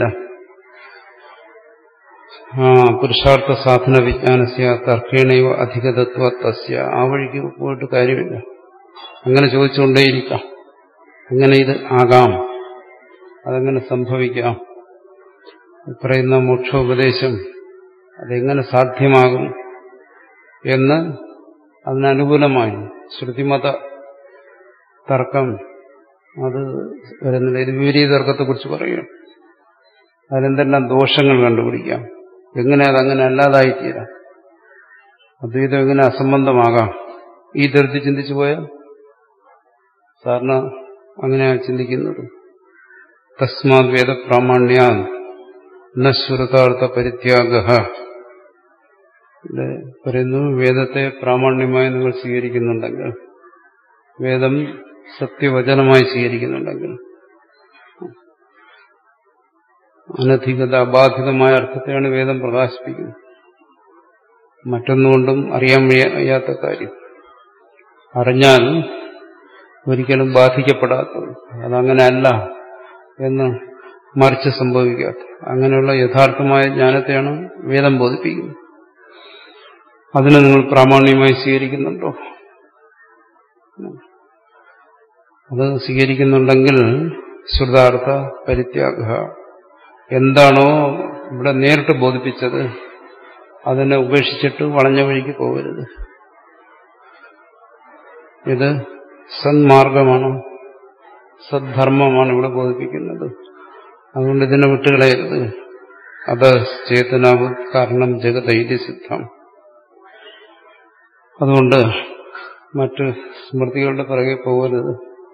പുരുഷാർത്ഥ സാധന വിജ്ഞാനസ്യ തർക്കേണൈവ അധികതത്വസ്യ. ആ വഴിക്ക് പോയിട്ട് കാര്യമില്ല. അങ്ങനെ ചോദിച്ചുകൊണ്ടേയിരിക്കാം. അങ്ങനെ ഇത് ആകാം, അതെങ്ങനെ സംഭവിക്കാം, പറയുന്ന മോക്ഷോപദേശം അതെങ്ങനെ സാധ്യമാകും എന്ന് അതിനനുകൂലമായി ശ്രുതിമത തർക്കം അത് വരുന്നില്ല. ഇത് വിപരീത തർക്കത്തെക്കുറിച്ച് പറയുകയാണ്. അതിലെന്തെല്ലാം ദോഷങ്ങൾ കണ്ടുപിടിക്കാം, എങ്ങനെ അതങ്ങനെ അല്ലാതായിത്തീരാം, അദ്വൈതം എങ്ങനെ അസംബന്ധമാകാം, ഈ തരത്തിൽ ചിന്തിച്ചു പോയാൽ സാധാരണ അങ്ങനെയാണ് ചിന്തിക്കുന്നത്. തസ്മാത് വേദ പ്രാമാണ്യാ ന ശ്രുതാർത്ഥ പരിത്യാഗഃ. പറയുന്നു, വേദത്തെ പ്രാമാണ്യമായി നിങ്ങൾ സ്വീകരിക്കുന്നുണ്ടെങ്കിൽ, വേദം സത്യവചനമായി സ്വീകരിക്കുന്നുണ്ടെങ്കിൽ, അനധികത അബാധിതമായ അർത്ഥത്തെയാണ് വേദം പ്രകാശിപ്പിക്കുന്നത്. മറ്റൊന്നുകൊണ്ടും അറിയാൻ വയ്യാത്ത കാര്യം അറിഞ്ഞാൽ ഒരിക്കലും ബാധിക്കപ്പെടാത്തത്, അതങ്ങനെ അല്ല എന്ന് മറിച്ച് സംഭവിക്കാത്ത അങ്ങനെയുള്ള യഥാർത്ഥമായ ജ്ഞാനത്തെയാണ് വേദം ബോധിപ്പിക്കുന്നത്. അതിനെ നിങ്ങൾ പ്രാമാണ്യമായി സ്വീകരിക്കുന്നുണ്ടോ? അത് സ്വീകരിക്കുന്നുണ്ടെങ്കിൽ ശ്രുതാർത്ഥ പരിത്യാഗ, എന്താണോ ഇവിടെ നേരിട്ട് ബോധിപ്പിച്ചത് അതിനെ ഉപേക്ഷിച്ചിട്ട് വളഞ്ഞ വഴിക്ക് പോകരുത്. ഇത് സന്മാർഗമാണ്, സദ്ധർമ്മമാണ് ഇവിടെ ബോധിപ്പിക്കുന്നത്. അതുകൊണ്ട് ഇതിനെ വിട്ടുകളയരുത്. അത് ചേതനാവ് കാരണം ജഗതൈതി സിദ്ധം. അതുകൊണ്ട് മറ്റ് സ്മൃതികളുടെ പിറകെ പോകരുത്.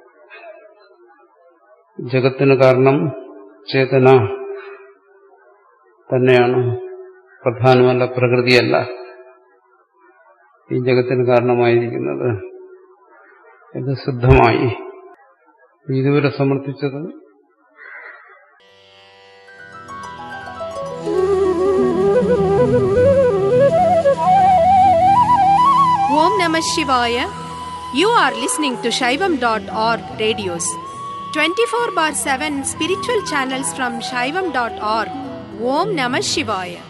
ജഗത്തിന് കാരണം ചേതന തന്നെയാണ്, പ്രധാനമല്ല, പ്രകൃതിയല്ല ഈ ജഗത്തിന് കാരണമായിരിക്കുന്നത്. ഇത് സിദ്ധമായി ഇതുവരെ സമർത്ഥിച്ചത് Om Namah Shivaya. You are listening to Shaivam.org radios. 24/7 spiritual channels from Shaivam.org. Om Namah Shivaya.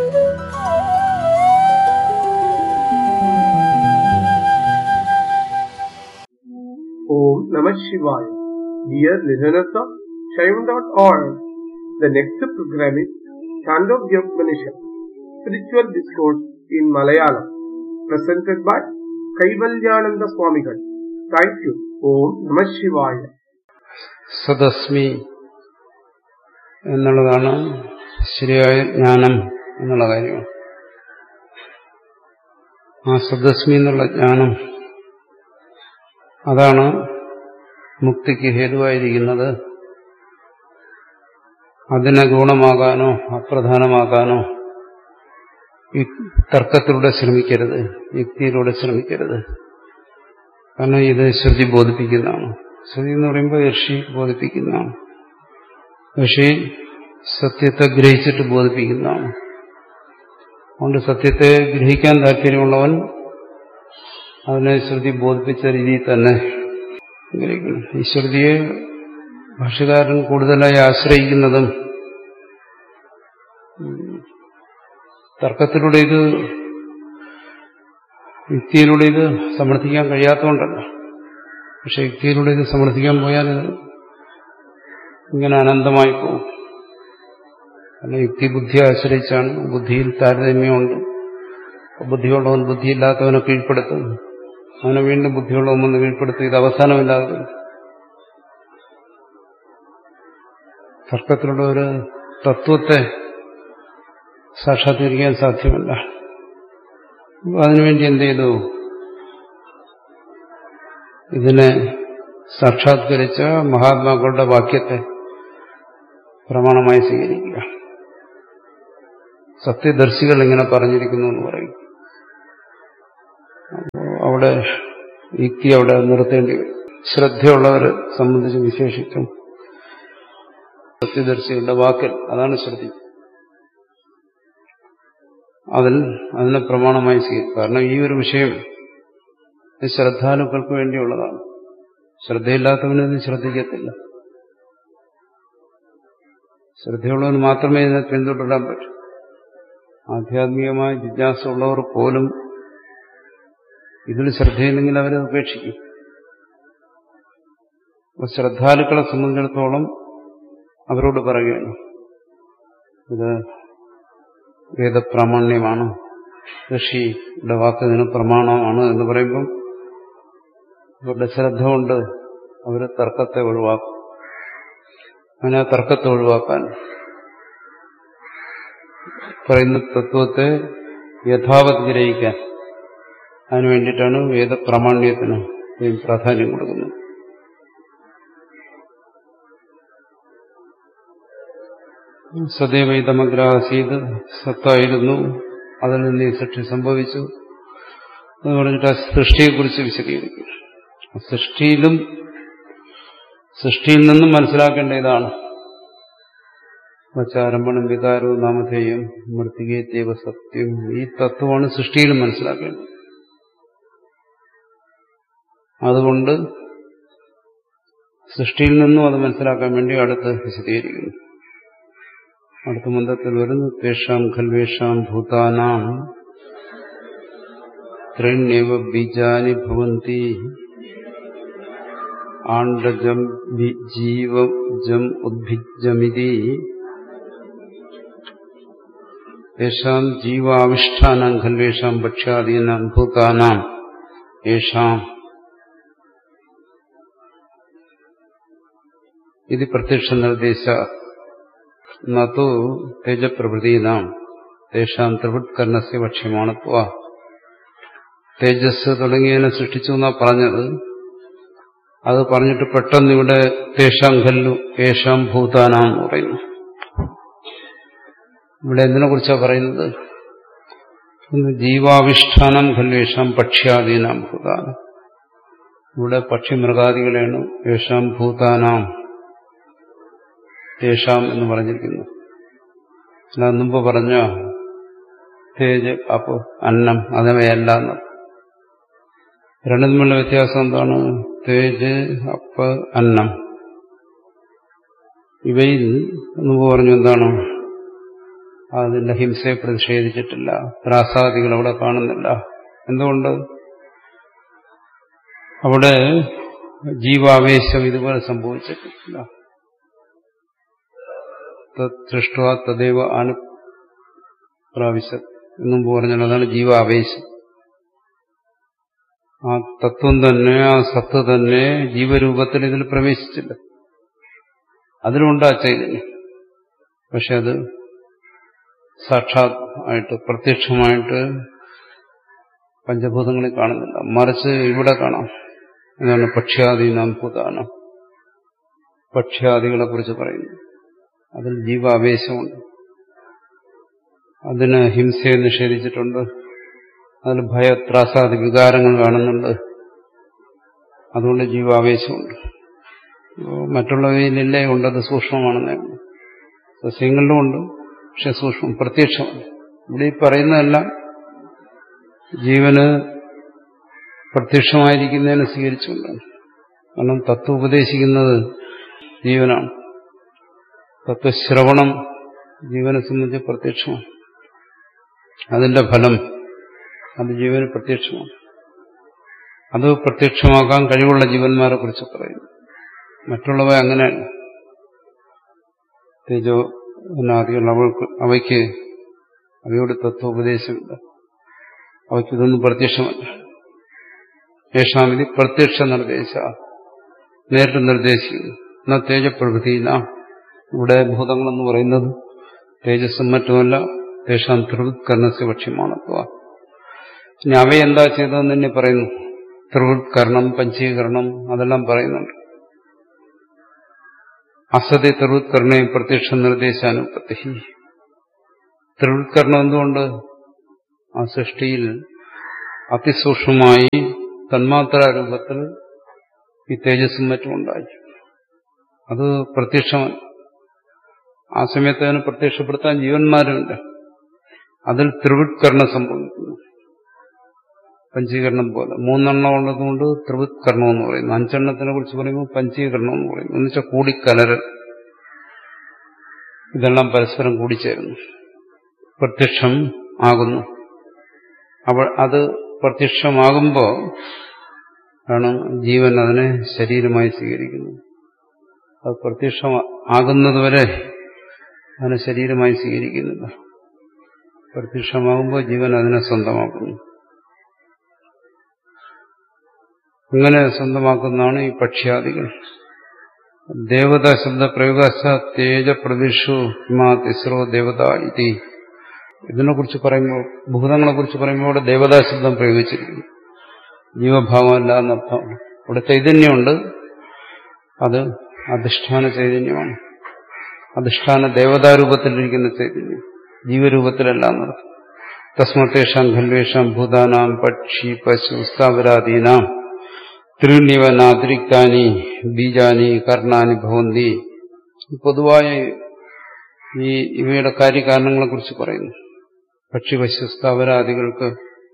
Om Namah Shivaya. Dear listeners of Shaivam.org, the next program is Chandogyopanishad, Spiritual Discourse in Malayalam, presented by Kaivalyananda Swamigal. Thank you. Om Namah Shivaya. സദസ്മി എന്നുള്ളതാണ് ശരിയായ ജ്ഞാനം എന്നുള്ള കാര്യമാണ്. ആ സദസ്മി എന്നുള്ള ജ്ഞാനം അതാണ് മുക്തിക്ക് ഹേതുവായിരിക്കുന്നത്. അതിനെ ഗുണമാകാനോ അപ്രധാനമാകാനോ തർക്കത്തിലൂടെ ശ്രമിക്കരുത്, യുക്തിയിലൂടെ ശ്രമിക്കരുത്. കാരണം ഇത് ശ്രുതി ബോധിപ്പിക്കുന്നതാണ്. ശ്രുതി എന്ന് പറയുമ്പോൾ ഋഷി ബോധിപ്പിക്കുന്നതാണ്. ഋഷി സത്യത്തെ ഗ്രഹിച്ചിട്ട് ബോധിപ്പിക്കുന്നതാണ്. അതുകൊണ്ട് സത്യത്തെ ഗ്രഹിക്കാൻ താല്പര്യമുള്ളവൻ അതിനെ ശ്രുതി ബോധിപ്പിച്ച രീതിയിൽ തന്നെ ഗ്രഹിക്കണം. ഈ ശ്രുതിയെ ഭാഷ്യകാരൻ കൂടുതലായി ആശ്രയിക്കുന്നതും തർക്കത്തിലൂടെ ഇത് യുക്തിയിലൂടെ ഇത് സമർത്ഥിക്കാൻ കഴിയാത്തതുകൊണ്ടല്ല. പക്ഷെ യുക്തിയിലൂടെ ഇത് സമർത്ഥിക്കാൻ പോയാൽ ഇങ്ങനെ അനന്തമായി പോകും. കാരണം യുക്തി ബുദ്ധിയെ ആശ്രയിച്ചാണ്. ബുദ്ധിയിൽ താരതമ്യമുണ്ട്. ബുദ്ധിയുള്ളവൻ ബുദ്ധിയില്ലാത്തവനെ കീഴ്പ്പെടുത്തും, അവനെ വീണ്ടും ബുദ്ധിയുള്ളവൻ വന്ന് കീഴ്പ്പെടുത്തും. ഇത് അവസാനമില്ലാതെ തർക്കത്തിലുള്ള ഒരു തത്വത്തെ സാക്ഷാത്കരിക്കാൻ സാധ്യമല്ല. അതിനുവേണ്ടി എന്ത് ചെയ്തു? ഇതിനെ സാക്ഷാത്കരിച്ച മഹാത്മാക്കളുടെ വാക്യത്തെ പ്രമാണമായി സ്വീകരിക്കുക. സത്യദർശികൾ ഇങ്ങനെ പറഞ്ഞിരിക്കുന്നു എന്ന് പറയും. അവിടെ യുക്തി അവിടെ നിർത്തേണ്ടി വരും. ശ്രദ്ധയുള്ളവരെ സംബന്ധിച്ച് വിശേഷിച്ചും സത്യദർശികളുടെ വാക്കൽ അതാണ് ശ്രദ്ധ. അതിനെ പ്രമാണമായി സ്വീകരിക്കും. കാരണം ഈ ഒരു വിഷയം ശ്രദ്ധാലുക്കൾക്ക് വേണ്ടിയുള്ളതാണ്. ശ്രദ്ധയില്ലാത്തവനത് ശ്രദ്ധിക്കത്തില്ല. ശ്രദ്ധയുള്ളവന് മാത്രമേ ഇതിനെ പിന്തുടരാൻ പറ്റൂ. ആധ്യാത്മികമായ ജിജ്ഞാസ ഉള്ളവർ പോലും ഇതിൽ ശ്രദ്ധയില്ലെങ്കിൽ അവരെ ഉപേക്ഷിക്കും. ശ്രദ്ധാലുക്കളെ സംബന്ധിച്ചിടത്തോളം അവരോട് പറയുകയാണ്, ഇത് വേദപ്രാമാണ്യമാണ്, ഋഷിയുടെ വാക്കിന് പ്രമാണമാണ് എന്ന് പറയുമ്പം അവരുടെ ശ്രദ്ധ കൊണ്ട് അവർ തർക്കത്തെ ഒഴിവാക്കും. അങ്ങനെ ആ തർക്കത്തെ ഒഴിവാക്കാൻ പറയുന്ന തത്വത്തെ യഥാവത് ഗ്രഹിക്കാൻ അതിനു വേണ്ടിയിട്ടാണ് വേദപ്രാമാണ്യത്തിന് പ്രാധാന്യം കൊടുക്കുന്നത്. സദൈവൈതമഗ്രാസീത്, സത്തായിരുന്നു, അതിൽ നിന്ന് ഈ സൃഷ്ടി സംഭവിച്ചു എന്ന് പറഞ്ഞിട്ട് ആ സൃഷ്ടിയെക്കുറിച്ച് വിശദീകരിക്കും. സൃഷ്ടിയിൽ നിന്നും മനസ്സിലാക്കേണ്ട ഇതാണ് വച്ചാരംഭണം വികാരവും നാമധേയം മൃത്തികേത്യവ സത്യം. ഈ തത്വമാണ് സൃഷ്ടിയിലും മനസ്സിലാക്കേണ്ടത്. അതുകൊണ്ട് സൃഷ്ടിയിൽ നിന്നും അത് മനസ്സിലാക്കാൻ വേണ്ടി അടുത്ത് വിശദീകരിക്കുന്നു. അടുത്ത മന്ത്രത്തിൽ വരുന്നു, തേഷാം ഖൽവേഷാം ഭൂതാനാം ത്രൈണ്യേവ ബീജാനി ഭവന്തി ആണ്ഡജം ജീവജം ഉദ്ഭിജമിതി യേഷാം ജീവാവിഷ്ഠാനാം ഖൽവേഷാം ഭക്ഷ്യാദീനാം ഭൂതാനാം യേഷാം ഇത് പ്രത്യക്ഷ നിർദ്ദേശ നോ തേജപ്രഭൃതീനാം തേഷാം ത്രിവൃത്കർണസ്യ ഭക്ഷ്യമാണത്വ. തേജസ് തുടങ്ങിയതിനെ സൃഷ്ടിച്ചു എന്നാ പറഞ്ഞത്. അത് പറഞ്ഞിട്ട് പെട്ടെന്ന് ഇവിടെ തേഷാം ഖല്ലു യേഷാം ഭൂതാനാം എന്ന് പറയുന്നു. ഇവിടെ എന്തിനെ കുറിച്ചാണ് പറയുന്നത്? ജീവാവിഷ്ഠാനം ഖല്വേഷാം പക്ഷ്യാദീനാം ഭൂതാനം. ഇവിടെ പക്ഷിമൃഗാദികളെയാണ് യേഷാം ഭൂതാനാം തേഷാം എന്ന് പറഞ്ഞിരിക്കുന്നു. അല്ല മുമ്പ് പറഞ്ഞ തേജ് അപ്പ് അന്നം അതവയല്ല എന്ന്. രണ്ടും തമ്മിലുള്ള വ്യത്യാസം എന്താണ്? തേജ് അപ്പ് അന്നം ഇവയിൽ മുമ്പ് പറഞ്ഞു എന്താണ്? അതിന്റെ ഹിംസയെ പ്രതിഷേധിച്ചിട്ടില്ല. ത്രാസാദികൾ അവിടെ കാണുന്നില്ല. എന്തുകൊണ്ട്? അവിടെ ജീവാവേശം ഇതുപോലെ സംഭവിച്ചിട്ടില്ല. സൃഷ്ട തദൈവ അനുപ്രാവശ്യ എന്നും പറഞ്ഞാൽ അതാണ് ജീവാവേശം. ആ തത്വം തന്നെ, ആ സത്ത് തന്നെ ജീവരൂപത്തിൽ ഇതിൽ പ്രവേശിച്ചില്ല. അതിലുണ്ട് ആ ചൈതന്യം. പക്ഷെ അത് സാക്ഷാത് ആയിട്ട് പ്രത്യക്ഷമായിട്ട് പഞ്ചഭൂതങ്ങളിൽ കാണുന്നില്ല. മറിച്ച് ഇവിടെ കാണാം. എന്നാണ് പക്ഷ്യാദീനാം ഭൂതാനം. പക്ഷ്യാദികളെ കുറിച്ച് പറയുന്നു. അതിൽ ജീവാവേശമുണ്ട്. അതിന് ഹിംസയെ നിഷേധിച്ചിട്ടുണ്ട്. അതിൽ ഭയത്രാസാദി വികാരങ്ങൾ കാണുന്നുണ്ട്. അതുകൊണ്ട് ജീവാവേശമുണ്ട്. മറ്റുള്ളവയിലില്ലേ ഉണ്ടത് സൂക്ഷ്മമാണെന്നേ ഉള്ളൂ. സസ്യങ്ങളിലും ഉണ്ട്, പക്ഷെ സൂക്ഷ്മം പ്രത്യക്ഷമാണ്. ഇവിടെ ഈ പറയുന്നതെല്ലാം ജീവന് പ്രത്യക്ഷമായിരിക്കുന്നതിനെ സ്വീകരിച്ചുകൊണ്ടാണ്. കാരണം തത്വം ഉപദേശിക്കുന്നത് ജീവനാണ്. തത്വശ്രവണം ജീവനെ സംബന്ധിച്ച് പ്രത്യക്ഷമാണ്. അതിന്റെ ഫലം അത് ജീവന് പ്രത്യക്ഷമാണ്. അത് പ്രത്യക്ഷമാക്കാൻ കഴിവുള്ള ജീവന്മാരെ കുറിച്ച് പറയുന്നു. മറ്റുള്ളവ അങ്ങനെയല്ല. തേജോനാദികൾ അവയ്ക്ക് അവയോട് തത്വോപദേശമില്ല. അവയ്ക്കിതൊന്നും പ്രത്യക്ഷമല്ല. യേശാമിതി പ്രത്യക്ഷ നിർദ്ദേശ, നേരിട്ട് നിർദ്ദേശിക്കുന്നു. എന്നാ തേജപ്രകൃതിയില്ല. ഇവിടെ ഭൂതങ്ങളെന്ന് പറയുന്നത് തേജസ്സും മറ്റുമല്ല. തേഷാം ത്രിവൃത്കരണസ്യ ഭക്ഷ്യമാണത്വ. ഇനി അവയെന്താ ചെയ്തതെന്ന് തന്നെ പറയുന്നു. ത്രിവൃത്കരണം, പഞ്ചീകരണം അതെല്ലാം പറയുന്നുണ്ട്. അസതി ത്രിവൃത്കരണേ പ്രത്യക്ഷ നിർദ്ദേശാനുപത്തി. ത്രിവൃത്കരണം എന്തുകൊണ്ട്? ആ സൃഷ്ടിയിൽ അതിസൂക്ഷ്മമായി തന്മാത്രാരൂപത്തിൽ ഈ തേജസ്സും മറ്റും ഉണ്ടായി. അത് പ്രത്യക്ഷമാണ്. ആ സമയത്ത് അതിനെ പ്രത്യക്ഷപ്പെടുത്താൻ ജീവന്മാരുണ്ട്. അതിൽ ത്രിവൃത്കരണം സംഭവിക്കുന്നു. പഞ്ചീകരണം പോലെ 3 എണ്ണം ഉള്ളതുകൊണ്ട് ത്രിവൃത്കരണം എന്ന് പറയുന്നു. 5 എണ്ണത്തിനെ കുറിച്ച് പറയുമ്പോൾ പഞ്ചീകരണം എന്ന് പറയുന്നു. എന്നുവെച്ചാൽ കൂടിക്കലരൽ. ഇതെല്ലാം പരസ്പരം കൂടിച്ചേരുന്നു, പ്രത്യക്ഷം ആകുന്നു. അത് പ്രത്യക്ഷമാകുമ്പോൾ ആണ് ജീവൻ അതിനെ ശരീരമായി സ്വീകരിക്കുന്നത്. അത് പ്രത്യക്ഷമാകുന്നതുവരെ അതിനെ ശരീരമായി സ്വീകരിക്കുന്നില്ല. പ്രത്യക്ഷമാകുമ്പോൾ ജീവൻ അതിനെ സ്വന്തമാക്കുന്നു. ഇങ്ങനെ സ്വന്തമാക്കുന്നതാണ് ഈ പക്ഷ്യാദികൾ. ദേവതാ ശബ്ദ പ്രയോഗ തേജപ്രതിഷു ഹിമാ തിസ്രോ ദേവത ഇതി. ഇതിനെക്കുറിച്ച് പറയുമ്പോൾ, ഭൂതങ്ങളെ കുറിച്ച് പറയുമ്പോൾ ഇവിടെ ദേവതാ ശബ്ദം പ്രയോഗിച്ചിരിക്കുന്നു. ജീവഭാവമല്ല എന്നർത്ഥം. ഇവിടെ ചൈതന്യമുണ്ട്. അത് അധിഷ്ഠാന ചൈതന്യമാണ്. അധിഷ്ഠാന ദേവതാരൂപത്തിലിരിക്കുന്ന ചൈതന്യം, ജീവരൂപത്തിലല്ല എന്നർത്ഥം. തസ്മത്തേഷാം ഖല്വേഷാം ഭൂതാനാം പക്ഷി പശു സ്ഥാവരാദീനാം ത്രീണ്യവനാതിരിക്താനി ബീജാനി കർണാനി ഭവന്തി. പൊതുവായ ഇവയുടെ കാര്യകാരണങ്ങളെ കുറിച്ച് പറയുന്നു. പക്ഷി പശു സ്ഥാവരാദികൾക്ക്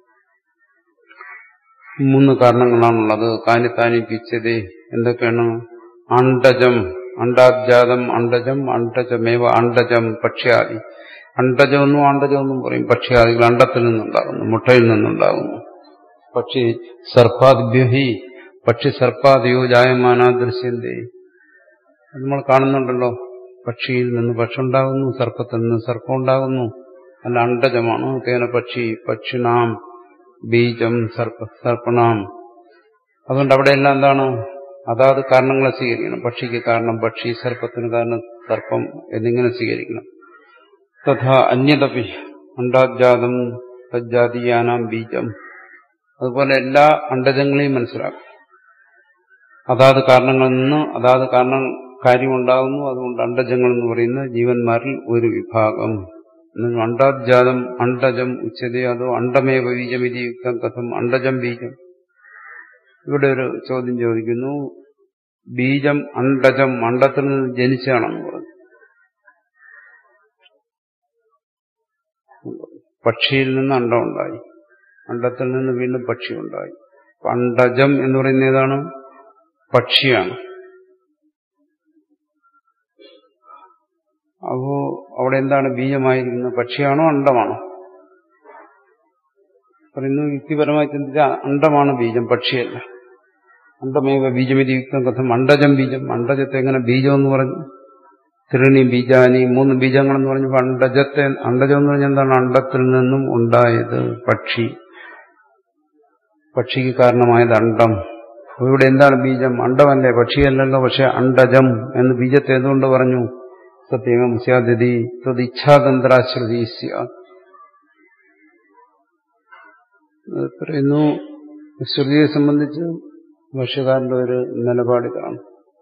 3 കാരണങ്ങളാണുള്ളത്. കാനിത്താനി പിച്ചതേ. എന്തൊക്കെയാണ്? അണ്ടജം, അണ്ടാബ്ജാതം അണ്ടജം, അണ്ടജമേവ അണ്ടജം പക്ഷ്യാദി. അണ്ടജമെന്നും അണ്ടജമെന്നും പറയും. പക്ഷ്യാദികൾ അണ്ടത്തിൽ നിന്നുണ്ടാകുന്നു, മുട്ടയിൽ നിന്നുണ്ടാകുന്നു. പക്ഷി സർപ്പാദിഭ്യഹി പക്ഷി സർപ്പാദിയോ ജായമാന ദൃശ്യന്തേ. നമ്മൾ കാണുന്നുണ്ടല്ലോ, പക്ഷിയിൽ നിന്ന് പക്ഷി ഉണ്ടാകുന്നു, സർപ്പത്തിൽ നിന്ന് സർപ്പം ഉണ്ടാകുന്നു. അല്ല, അണ്ടജമാണ്. തേന പക്ഷി പക്ഷിണാം ബീജം സർപ്പണാം. അതുകൊണ്ട് അവിടെയെല്ലാം എന്താണ്? അതാത് കാരണങ്ങളെ സ്വീകരിക്കണം. പക്ഷിക്ക് കാരണം പക്ഷി, സർപ്പത്തിന് കാരണം സർപ്പം എന്നിങ്ങനെ സ്വീകരിക്കണം. തഥാ അന്യതപി അണ്ടാജാതം തജ്ജാതീയാനാം ബീജം. അതുപോലെ എല്ലാ അണ്ടജങ്ങളെയും മനസ്സിലാക്കും. അതാത് കാരണങ്ങളിൽ നിന്ന് അതാത് കാര്യമുണ്ടാകുന്നു. അതുകൊണ്ട് അണ്ടജങ്ങൾ എന്ന് പറയുന്ന ജീവന്മാരിൽ ഒരു വിഭാഗം. അണ്ടാജാതം അണ്ടജം ഉച്ചതേ അതോ അണ്ടമേവ ബീജമിതി യുക്തം കഥം അണ്ടജം ബീജം. ഇവിടെ ഒരു ചോദ്യം ചോദിക്കുന്നു. ബീജം അണ്ടജം അണ്ടത്തിൽ നിന്ന് ജനിച്ചാണെന്ന് പറഞ്ഞു. പക്ഷിയിൽ നിന്ന് അണ്ടം ഉണ്ടായി, അണ്ടത്തിൽ നിന്ന് വീണ്ടും പക്ഷി ഉണ്ടായി. അണ്ടജം എന്ന് പറയുന്ന ഏതാണ്? പക്ഷിയാണ്. അപ്പോ അവിടെ എന്താണ് ബീജമായിരിക്കുന്നത്? പക്ഷിയാണോ അണ്ടമാണോ? പറയുന്നു യുക്തിപരമായി ചിന്തിച്ചാൽ അണ്ടമാണ് ബീജം, പക്ഷിയല്ല. അണ്ടമേവ ബീജമിതി യുക്തം കഥം അണ്ടജം ബീജം. അണ്ടജത്തെ എങ്ങനെ ബീജം എന്ന് പറഞ്ഞു? ത്രീണി ബീജാനി 3 ബീജങ്ങളെന്ന് പറഞ്ഞപ്പോൾ അണ്ടജം എന്ന് പറഞ്ഞാൽ എന്താണ്? അണ്ടത്തിൽ നിന്നും ഉണ്ടായത് പക്ഷി. പക്ഷിക്ക് കാരണമായത് അണ്ഡം. ഇവിടെ എന്താണ് ബീജം? അണ്ഡമല്ലേ, പക്ഷിയല്ലല്ലോ. പക്ഷെ അണ്ഡജം എന്ന് ബീജത്തെ എന്തുകൊണ്ട് പറഞ്ഞു? സത്യം സ്യാദി തദിച്ഛാതന്ത്രാശ്രുതി സ്യാത് പറയുന്നു. ശ്രുതിയെ സംബന്ധിച്ച് ഭാഷ്യകാരന്റെ ഒരു നിലപാടിതാണ്.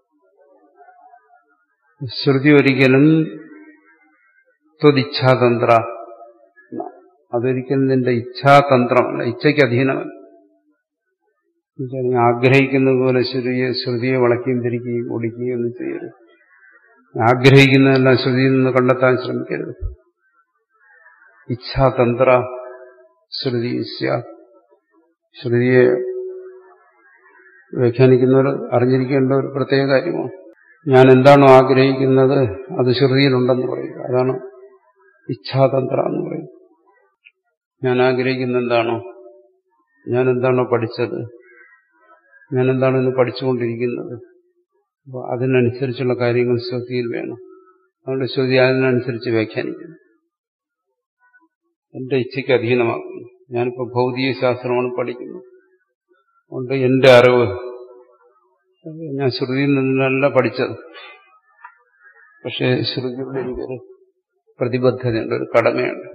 ശ്രുതി ഒരിക്കലും ത്വദിച്ഛാതന്ത്ര, അതൊരിക്കലും നിന്റെ ഇച്ഛാതന്ത്രമല്ല, ഇച്ഛയ്ക്ക് അധീനമല്ല. ആഗ്രഹിക്കുന്നത് പോലെ ശ്രുതിയെ വളയ്ക്കുകയും തിരിക്കുകയും ഒടിക്കുകയും ഒന്നും ചെയ്യരുത്. ആഗ്രഹിക്കുന്നതെല്ലാം ശ്രുതിയിൽ നിന്ന് കണ്ടെത്താൻ ശ്രമിക്കരുത്. ഇച്ഛാതന്ത്ര ശ്രുതി ശ്രുതിയെ വ്യാഖ്യാനിക്കുന്നവർ അറിഞ്ഞിരിക്കേണ്ട ഒരു പ്രത്യേക കാര്യമാണ്. ഞാൻ എന്താണോ ആഗ്രഹിക്കുന്നത് അത് ശ്രുതിയിലുണ്ടെന്ന് പറയുക. അതാണ് ഇച്ഛാതന്ത്ര എന്ന് പറയുന്നത്. ഞാൻ ആഗ്രഹിക്കുന്ന എന്താണോ, ഞാൻ എന്താണോ പഠിച്ചത്, ഞാൻ എന്താണോ ഇന്ന് പഠിച്ചുകൊണ്ടിരിക്കുന്നത്, അപ്പോൾ അതിനനുസരിച്ചുള്ള കാര്യങ്ങൾ ശ്രുതിയിൽ വേണം. അതുകൊണ്ട് ശ്രുതി അതിനനുസരിച്ച് വ്യാഖ്യാനിക്കുന്നു, എന്റെ ഇച്ഛയ്ക്ക് അധീനമാക്കുന്നു. ഞാനിപ്പോൾ ഭൗതിക ശാസ്ത്രമാണ് പഠിക്കുന്നത്, അതുകൊണ്ട് എന്റെ അറിവ് ഞാൻ ശ്രുതിയിൽ നിന്നല്ല പഠിച്ചത്. പക്ഷേ ശ്രുതിയുടെ എനിക്കൊരു പ്രതിബദ്ധതയുണ്ട്, ഒരു കടമയുണ്ട്.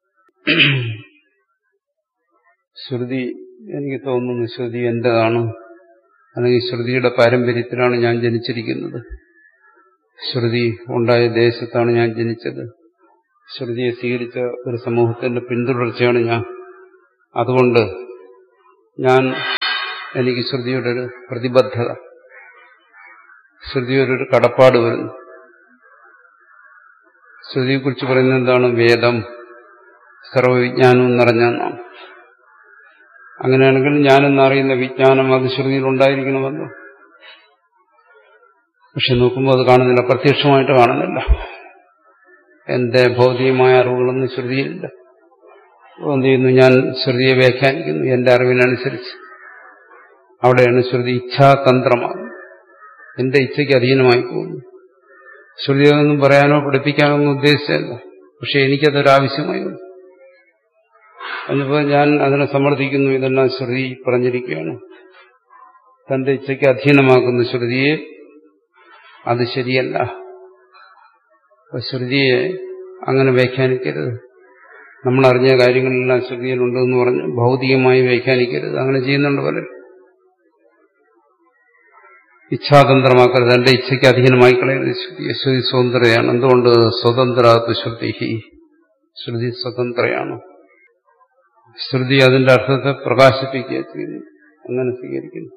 ശ്രുതി എനിക്ക് തോന്നുന്നു ശ്രുതി എന്റേതാണ്, അല്ലെങ്കിൽ ശ്രുതിയുടെ പാരമ്പര്യത്തിലാണ് ഞാൻ ജനിച്ചിരിക്കുന്നത്, ശ്രുതി ഉണ്ടായ ദേശത്താണ് ഞാൻ ജനിച്ചത്, ശ്രുതിയെ സ്വീകരിച്ച ഒരു സമൂഹത്തിന്റെ പിന്തുടർച്ചയാണ് ഞാൻ. അതുകൊണ്ട് എനിക്ക് ശ്രുതിയുടെ ഒരു പ്രതിബദ്ധത, ശ്രുതിയുടെ ഒരു കടപ്പാട് വരുന്നു. ശ്രുതിയെക്കുറിച്ച് പറയുന്നത് എന്താണ്? വേദം സർവവിജ്ഞാനവും നിറഞ്ഞെന്നാണ്. അങ്ങനെയാണെങ്കിൽ ഞാനെന്നറിയുന്ന വിജ്ഞാനം അത് ശ്രുതിയിൽ ഉണ്ടായിരിക്കണമല്ലോ. പക്ഷെ നോക്കുമ്പോൾ അത് കാണുന്നില്ല, പ്രത്യക്ഷമായിട്ട് കാണുന്നില്ല. എന്റെ ഭൗതികമായ അറിവുകളൊന്നും ശ്രുതിയിലില്ല. എന്ത് ചെയ്യുന്നു? ഞാൻ ശ്രുതിയെ വ്യാഖ്യാനിക്കുന്നു എന്റെ അറിവിനനുസരിച്ച്. അവിടെയാണ് ശ്രുതി ഇച്ഛാതന്ത്രമാകുന്നത്. എന്റെ ഇച്ഛയ്ക്ക് അധീനമായി പോകുന്നു. ശ്രുതിയൊന്നും പറയാനോ പഠിപ്പിക്കാനോ ഒന്നും ഉദ്ദേശിച്ചല്ല, പക്ഷെ എനിക്കതൊരാവശ്യമായി വന്നു. എന്നിപ്പോൾ ഞാൻ അതിനെ സമർത്ഥിക്കുന്നു, ഇതെല്ലാം ശ്രുതി പറഞ്ഞിരിക്കുകയാണ്. തന്റെ ഇച്ഛയ്ക്ക് അധീനമാക്കുന്ന ശ്രുതിയെ അത് ശരിയല്ല. അപ്പൊ ശ്രുതിയെ അങ്ങനെ വ്യാഖ്യാനിക്കരുത്. നമ്മളറിഞ്ഞ കാര്യങ്ങളെല്ലാം ശ്രുതിയിലുണ്ടെന്ന് പറഞ്ഞ് ഭൗതികമായി വ്യാഖ്യാനിക്കരുത്. അങ്ങനെ ചെയ്യുന്നുണ്ട് പലരും. ഇച്ഛാതന്ത്രമാക്കരുത്, എന്റെ ഇച്ഛയ്ക്ക് അധീനമായി കളയരുത്. ശ്രുതി സ്വതന്ത്രയാണ്. എന്തുകൊണ്ട്? സ്വതന്ത്രാത്വ ശ്രുതി, ശ്രുതി സ്വതന്ത്രയാണ്. ശ്രുതി അതിന്റെ അർത്ഥത്തെ പ്രകാശിപ്പിക്കുക ചെയ്യുന്നു. അങ്ങനെ സ്വീകരിക്കുന്നു.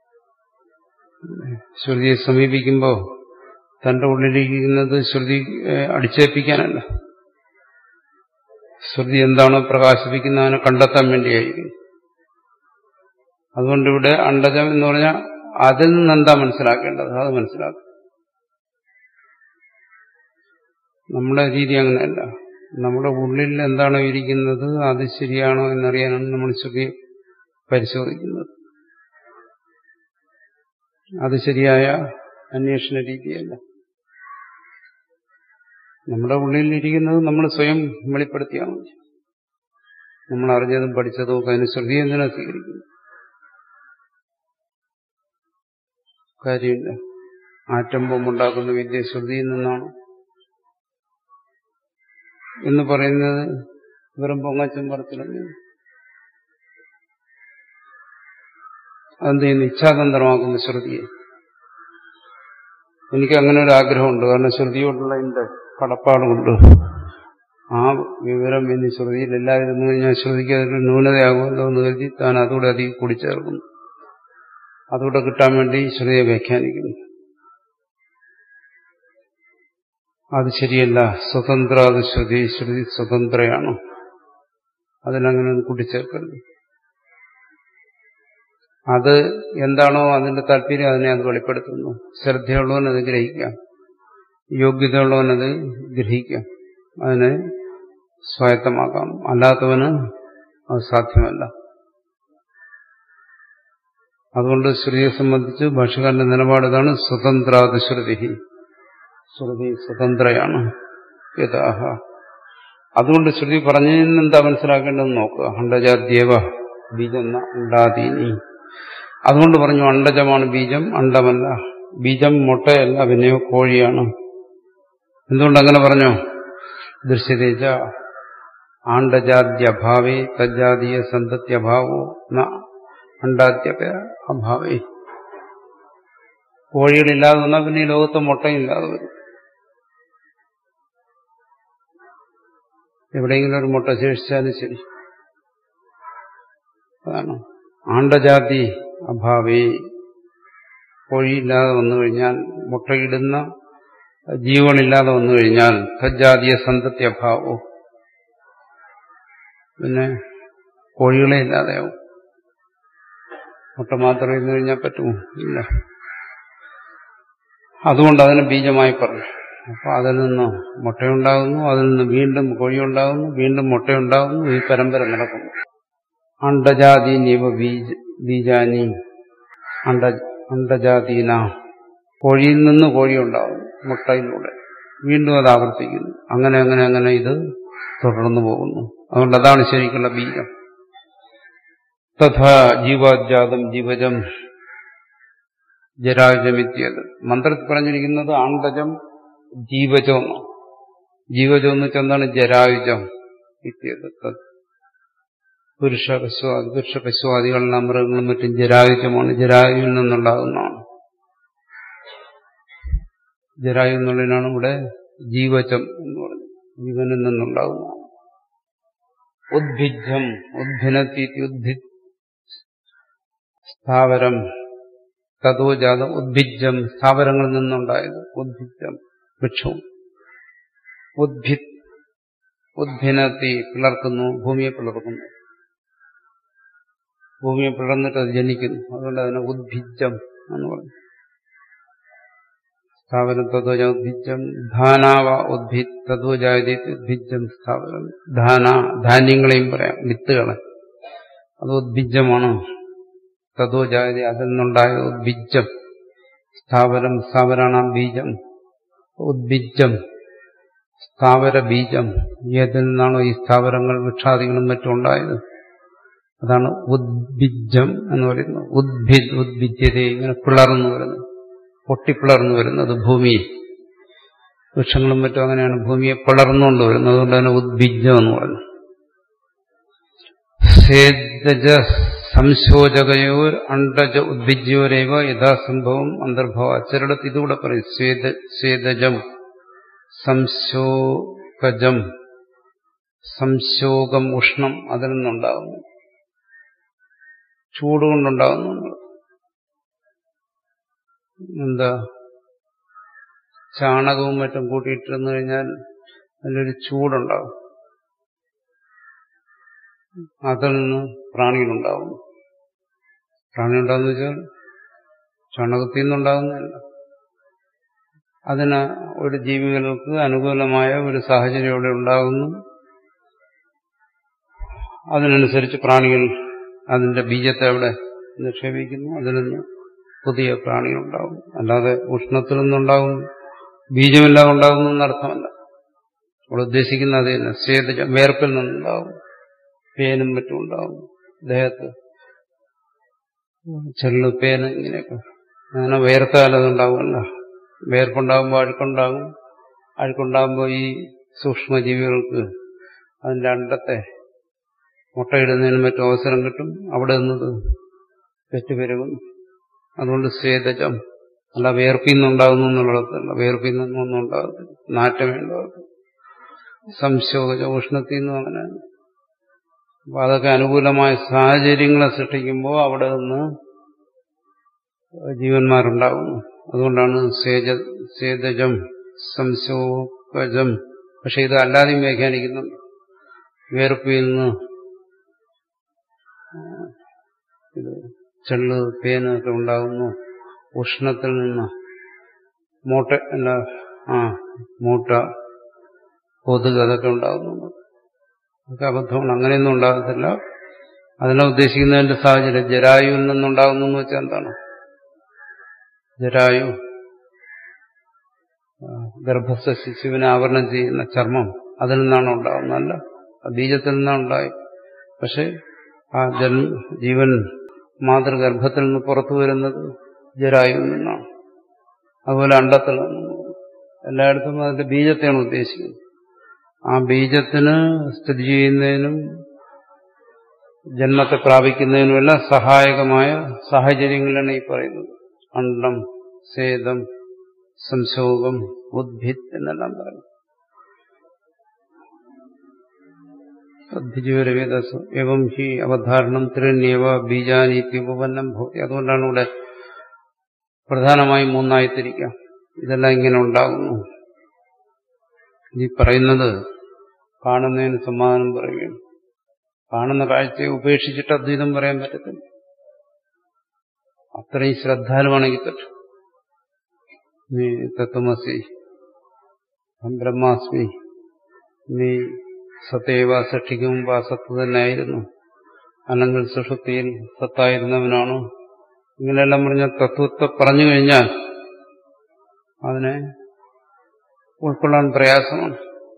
ശ്രുതിയെ സമീപിക്കുമ്പോൾ തന്റെ ഉള്ളിലിരിക്കുന്നത് ശ്രുതി അടിച്ചേൽപ്പിക്കാനല്ല, ശ്രുതി എന്താണോ പ്രകാശിപ്പിക്കുന്ന അതിനെ കണ്ടെത്താൻ വേണ്ടിയായിരിക്കും. അതുകൊണ്ടിവിടെ അണ്ഡജം എന്ന് പറഞ്ഞാൽ അതിൽ നിന്ന് എന്താ മനസ്സിലാക്കേണ്ടത് അത് മനസ്സിലാക്കും. നമ്മുടെ രീതി അങ്ങനെയല്ല. നമ്മുടെ ഉള്ളിൽ എന്താണോ ഇരിക്കുന്നത് അത് ശരിയാണോ എന്നറിയാനാണ് നമ്മൾ ശ്രുതി പരിശോധിക്കുന്നത്. അത് ശരിയായ അന്വേഷണ രീതിയല്ല. നമ്മുടെ ഉള്ളിലിരിക്കുന്നത് നമ്മൾ സ്വയം വെളിപ്പെടുത്തിയാൽ മതി. നമ്മൾ അറിഞ്ഞതും പഠിച്ചതും ഒക്കെ അതിന് ശ്രുതി എന്തിനാ സ്വീകരിക്കുന്നു? കാര്യമില്ല. ആറ്റം ബോംബുണ്ടാക്കുന്ന വിദ്യ ശ്രുതിയിൽ നിന്നാണ് എന്ന് പറയുന്നത് വെറും പൊങ്ങച്ചം പറച്ചിലാണ്. അതെന്ത് ചെയ്യുന്നു? ഇച്ഛാതന്ത്രമാക്കുന്ന ശ്രുതിയെ. എനിക്ക് അങ്ങനെ ഒരു ആഗ്രഹമുണ്ട്, കാരണം ശ്രുതിയോടുള്ള എന്റെ കടപ്പാടുകൊണ്ട് ആ വിവരം ഇനി ശ്രുതിയിൽ എല്ലാവരും കഴിഞ്ഞാൽ ശ്രുതിക്ക് അതൊരു ന്യൂനതയാകുമല്ലോ എന്ന് കരുതി താൻ അതുകൂടെ അധികം കൂടിച്ചേർക്കുന്നു. അതുകൂടെ കിട്ടാൻ വേണ്ടി ശ്രുതിയെ വ്യാഖ്യാനിക്കുന്നു. അത് ശരിയല്ല. സ്വതന്ത്ര അത് ശ്രുതി, ശ്രുതി സ്വതന്ത്രയാണ്. അതിനങ്ങനെ കൂട്ടിച്ചേർക്കരുത്. അത് എന്താണോ അതിന്റെ താല്പര്യം അതിനെ അത് വെളിപ്പെടുത്തുന്നു. ശ്രദ്ധയുള്ളവനത് ഗ്രഹിക്കാം, യോഗ്യതയുള്ളവനത് ഗ്രഹിക്കാം, അതിനെ സ്വായത്തമാക്കാം. അല്ലാത്തവന് അത് സാധ്യമല്ല. അതുകൊണ്ട് ശ്രുതിയെ സംബന്ധിച്ച് ഭാഷ്യകാരന്റെ നിലപാട് ഇതാണ്: സ്വതന്ത്രാത് ശ്രുതി, ശ്രുതി സ്വതന്ത്രയാണ്. യഥാഹ. അതുകൊണ്ട് ശ്രുതി പറഞ്ഞതിന് എന്താ മനസ്സിലാക്കേണ്ടതെന്ന് നോക്കുക. അണ്ഡജാദ്യേവ ബീജം അണ്ടാദീനി. അതുകൊണ്ട് പറഞ്ഞു അണ്ടജമാണ് ബീജം, അണ്ടമല്ല. ബീജം മുട്ടയല്ല, പിന്നെയോ കോഴിയാണ്. എന്തുകൊണ്ടങ്ങനെ പറഞ്ഞു? ദൃശ്യതേജ ആണ്ടജാദ്യഭാവേ തജ്ജാതീയ സന്തത്യഭാവോ ന അണ്ടാദ്യ അഭാവേ. കോഴികളില്ലാതെ വന്നാൽ പിന്നെ ഈ ലോകത്ത് മുട്ടയില്ലാതെ വരും. എവിടെയെങ്കിലും ഒരു മുട്ട ശേഷിച്ചാലും ശരി. അതാണ് ആണ്ടജാതി അഭാവേ. കോഴിയില്ലാതെ വന്നു കഴിഞ്ഞാൽ, മുട്ടയിടുന്ന ജീവനില്ലാതെ വന്നു കഴിഞ്ഞാൽ തജ്ജാതീയ സന്തത്യഭാവോ, പിന്നെ കോഴികളെ ഇല്ലാതെയാവും. മുട്ട മാത്രം ഇരുന്നു കഴിഞ്ഞാൽ പറ്റുമോ? ഇല്ല. അതുകൊണ്ട് അതിനെ ബീജമായി പറഞ്ഞു. അപ്പൊ അതിൽ നിന്ന് മുട്ടയുണ്ടാകുന്നു, അതിൽ നിന്ന് വീണ്ടും കോഴിയുണ്ടാകുന്നു, വീണ്ടും മുട്ടയുണ്ടാകുന്നു. ഈ പരമ്പര നടക്കുന്നു. അണ്ടജാതീനീവ ബീജാനി അണ്ടജാതീന. കോഴിയിൽ നിന്ന് കോഴിയുണ്ടാകുന്നു മുട്ടയിലൂടെ. വീണ്ടും അത് ആവർത്തിക്കുന്നു. അങ്ങനെ അങ്ങനെ അങ്ങനെ ഇത് തുടർന്നു പോകുന്നു. അതുകൊണ്ട് അതാണ് ശരിക്കുള്ള ബീജം. തഥാ ജീവാജാതം ജീവജം ജരായുജമിത്യത്. മന്ത്രത്തിൽ പറഞ്ഞിരിക്കുന്നത് ആണ്ടജം ജീവജം എന്നാണ്. ജീവജം എന്ന് വെച്ചാൽ എന്താണ്? ജരായുജം ഇത്യത്. പുരുഷ പശുവാദികളെല്ലാം മൃഗങ്ങളും മറ്റും ജരായുജമാണ്. ജരായുവിൽ നിന്നുണ്ടാകുന്നതാണ്. ജരായു എന്നുള്ളതിനാണ് ഇവിടെ ജീവജം എന്ന് പറയുന്നത്. ജീവനിൽ നിന്നുണ്ടാകുന്നതാണ്. ഉദ്ഭിജം ഉദ്ഭിനത്തി ഉദ്ഭിജ് സ്ഥാവരം തതോജാതം. ഉദ്ഭിജം സ്ഥാവരങ്ങളിൽ നിന്നുണ്ടായത്. ഉദ്ഭിജം വൃക്ഷവും. ഉദ്ഭിനത്തി പിളർക്കുന്നു, ഭൂമിയെ പിളർക്കുന്നു. ഭൂമിയെ പിളർന്നിട്ട് അത് ജനിക്കുന്നു. അതുകൊണ്ട് അതിനെ ഉദ്ഭിജം എന്ന് പറഞ്ഞു. സ്ഥാവരം തതോജ ഉദ്ഭിജം. ധാനാവ ഉദ്ഭിജ് തതോജാതി ഉദ്ഭിജം സ്ഥാവരം. ധാന്യങ്ങളെയും പറയാം, വിത്തുകളെ. അത് ഉദ്ഭിജമാണ്. തതോജാതി അതിൽ നിന്നുണ്ടായ ഉദ്ഭിജം. സ്ഥാവരം സ്ഥാവരാണ് ബീജം. ഉദ്ഭിജം സ്ഥാവര ബീജം. ഏതിൽ നിന്നാണോ ഈ സ്ഥാവരങ്ങൾ വൃക്ഷാദികളും മറ്റും ഉണ്ടായത് അതാണ് ഉദ്ഭിജം എന്ന് പറയുന്നത്. ഉദ്ഭിജ്യത ഇങ്ങനെ പിളർന്നു വരുന്നത്, പൊട്ടിപ്പിളർന്നു വരുന്നത് ഭൂമി. വൃക്ഷങ്ങളും മറ്റും അങ്ങനെയാണ് ഭൂമിയെ പിളർന്നുകൊണ്ട് വരുന്നത്. അതുകൊണ്ട് തന്നെ ഉദ്ഭിജം എന്ന് പറയുന്നു. സേദജ സംശോചകയോ അണ്ടജ ഉദ്ഭിജ്യോരേവ യഥാസംഭവം അന്തർഭവ. ചിലടത്ത് ഇതുകൂടെ പറയും. സ്വേദജം സംശോകജം. സംശോകം ഉഷ്ണം അതിൽ നിന്നുണ്ടാകുന്നു, ചൂടുകൊണ്ടുണ്ടാകുന്നു. എന്താ, ചാണകവും മറ്റും കൂട്ടിയിട്ടിരുന്നു കഴിഞ്ഞാൽ അതിലൊരു ചൂടുണ്ടാകും. അതിൽ നിന്ന് പ്രാണികളുണ്ടാകുന്നു. പ്രാണി ഉണ്ടാകുന്ന വെച്ചാൽ ചാണകത്തിൽ നിന്നുണ്ടാകുന്നതല്ല. അതിന് ഒരു ജീവികൾക്ക് അനുകൂലമായ ഒരു സാഹചര്യം ഇവിടെ ഉണ്ടാകുന്നു. അതിനനുസരിച്ച് പ്രാണികൾ അതിന്റെ ബീജത്തെ അവിടെ നിക്ഷേപിക്കുന്നു. അതിൽ നിന്ന് പുതിയ പ്രാണികളുണ്ടാകും. അല്ലാതെ ഉഷ്ണത്തിൽ നിന്നുണ്ടാകുന്നു, ബീജമില്ലാതെ ഉണ്ടാകുന്നു എന്നർത്ഥമല്ല. അവിടെ ഉദ്ദേശിക്കുന്ന അത് തന്നെ. സ്വേദജം വേർപ്പിൽ നിന്നുണ്ടാകും, പേനും മറ്റും ഉണ്ടാകും ദേഹത്ത്. ചെള്ളു, പേന്, ഇങ്ങനെയൊക്കെ. അങ്ങനെ വേർത്താൽ അതുണ്ടാകുമല്ല. വേർപ്പുണ്ടാകുമ്പോൾ അഴുക്കുണ്ടാകും. അഴുക്കുണ്ടാകുമ്പോൾ ഈ സൂക്ഷ്മജീവികൾക്ക് അതിന്റെ അണ്ടത്തെ മുട്ടയിടുന്നതിന് മറ്റും അവസരം കിട്ടും. അവിടെ നിന്നത് പെറ്റുപെരുകും. അതുകൊണ്ട് സ്വേദജം. അല്ല വേർപ്പിൽ നിന്നുണ്ടാകുന്നു എന്നുള്ളതല്ല. വേർപ്പിൽ നിന്നൊന്നും ഉണ്ടാകത്തില്ല, നാറ്റമേ ഉണ്ടാകത്തില്ല. സംശോക ഉഷ്ണത്തിൽ നിന്നും അങ്ങനെ. അപ്പൊ അതൊക്കെ അനുകൂലമായ സാഹചര്യങ്ങളെ സൃഷ്ടിക്കുമ്പോൾ അവിടെ നിന്ന് ജീവന്മാരുണ്ടാകുന്നു. അതുകൊണ്ടാണ് സ്വേദജം സംശോകജം. പക്ഷെ ഇത് അല്ലാതെയും വ്യാഖ്യാനിക്കുന്നുണ്ട്. വേർപ്പിൽ നിന്ന് ഇത് ചെള്ള്, പേനൊക്കെ ഉണ്ടാകുന്നു. ഉഷ്ണത്തിൽ നിന്ന് മൂട്ട, കൊതുക്, അതൊക്കെ ഉണ്ടാകുന്നു. അതൊക്കെ അബദ്ധമാണ്. അങ്ങനെയൊന്നും ഉണ്ടാകത്തില്ല. അതിനെ ഉദ്ദേശിക്കുന്നതിന്റെ സാഹചര്യം ജരായുവിൽ നിന്നുണ്ടാകുന്നു എന്ന് വെച്ചാൽ എന്താണ്? ജരായു ഗർഭസ്ഥ ശിശുവിനെ ആവരണം ചെയ്യുന്ന ചർമ്മം, അതിൽ നിന്നാണ് ഉണ്ടാകുന്നതല്ല, ബീജത്തിൽ നിന്നാണ് ഉണ്ടായി. പക്ഷെ ആ ജീവൻ മാതൃഗർഭത്തിൽ നിന്ന് പുറത്തു വരുന്നത് ജരായുവിൽ നിന്നാണ്. അതുപോലെ അണ്ടത്തിൽ നിന്നും എല്ലായിടത്തും അതിന്റെ ബീജത്തെയാണ് ഉദ്ദേശിക്കുന്നത്. ആ ബീജത്തിന് സ്ഥിതി ചെയ്യുന്നതിനും ജന്മത്തെ പ്രാപിക്കുന്നതിനുമെല്ലാം സഹായകമായ സാഹചര്യങ്ങളാണ് ഈ പറയുന്നത്. അണ്ഡം, സേദം, സംശോകം, ഉദ്ഭിത് എന്നെല്ലാം പറയുന്നു. അദ്ഭിജീവരവേദസ് എവം ഹി അവധാരണം ത്രിണ്യവ ബീജാനീത്യുപന്നം ഭവതി. അതുകൊണ്ടാണ് ഇവിടെ പ്രധാനമായും മൂന്നായി തിരിക്കാം. ഇതെല്ലാം ഇങ്ങനെ ഉണ്ടാകുന്നു. ഈ പറയുന്നത് കാണുന്നതിന് സമാധാനം പറയുകയാണ്. കാണുന്ന കാഴ്ചയെ ഉപേക്ഷിച്ചിട്ട് അദ്വൈതം പറയാൻ പറ്റത്തില്ല. അത്രയും ശ്രദ്ധാലുവാണെങ്കിൽ പറ്റും. നീ തത്വമസി, ബ്രഹ്മാസ്മി, നീ സത്യവ സൃഷ്ടിക്ക് മുമ്പ് ആ സത്ത് തന്നെയായിരുന്നു, അല്ലെങ്കിൽ സുഷുപ്തിയിൽ സത്തായിരുന്നവനാണോ, ഇങ്ങനെയെല്ലാം പറഞ്ഞ തത്വത്തെ പറഞ്ഞു കഴിഞ്ഞാൽ അതിനെ ഉൾക്കൊള്ളാൻ പ്രയാസമാണ്.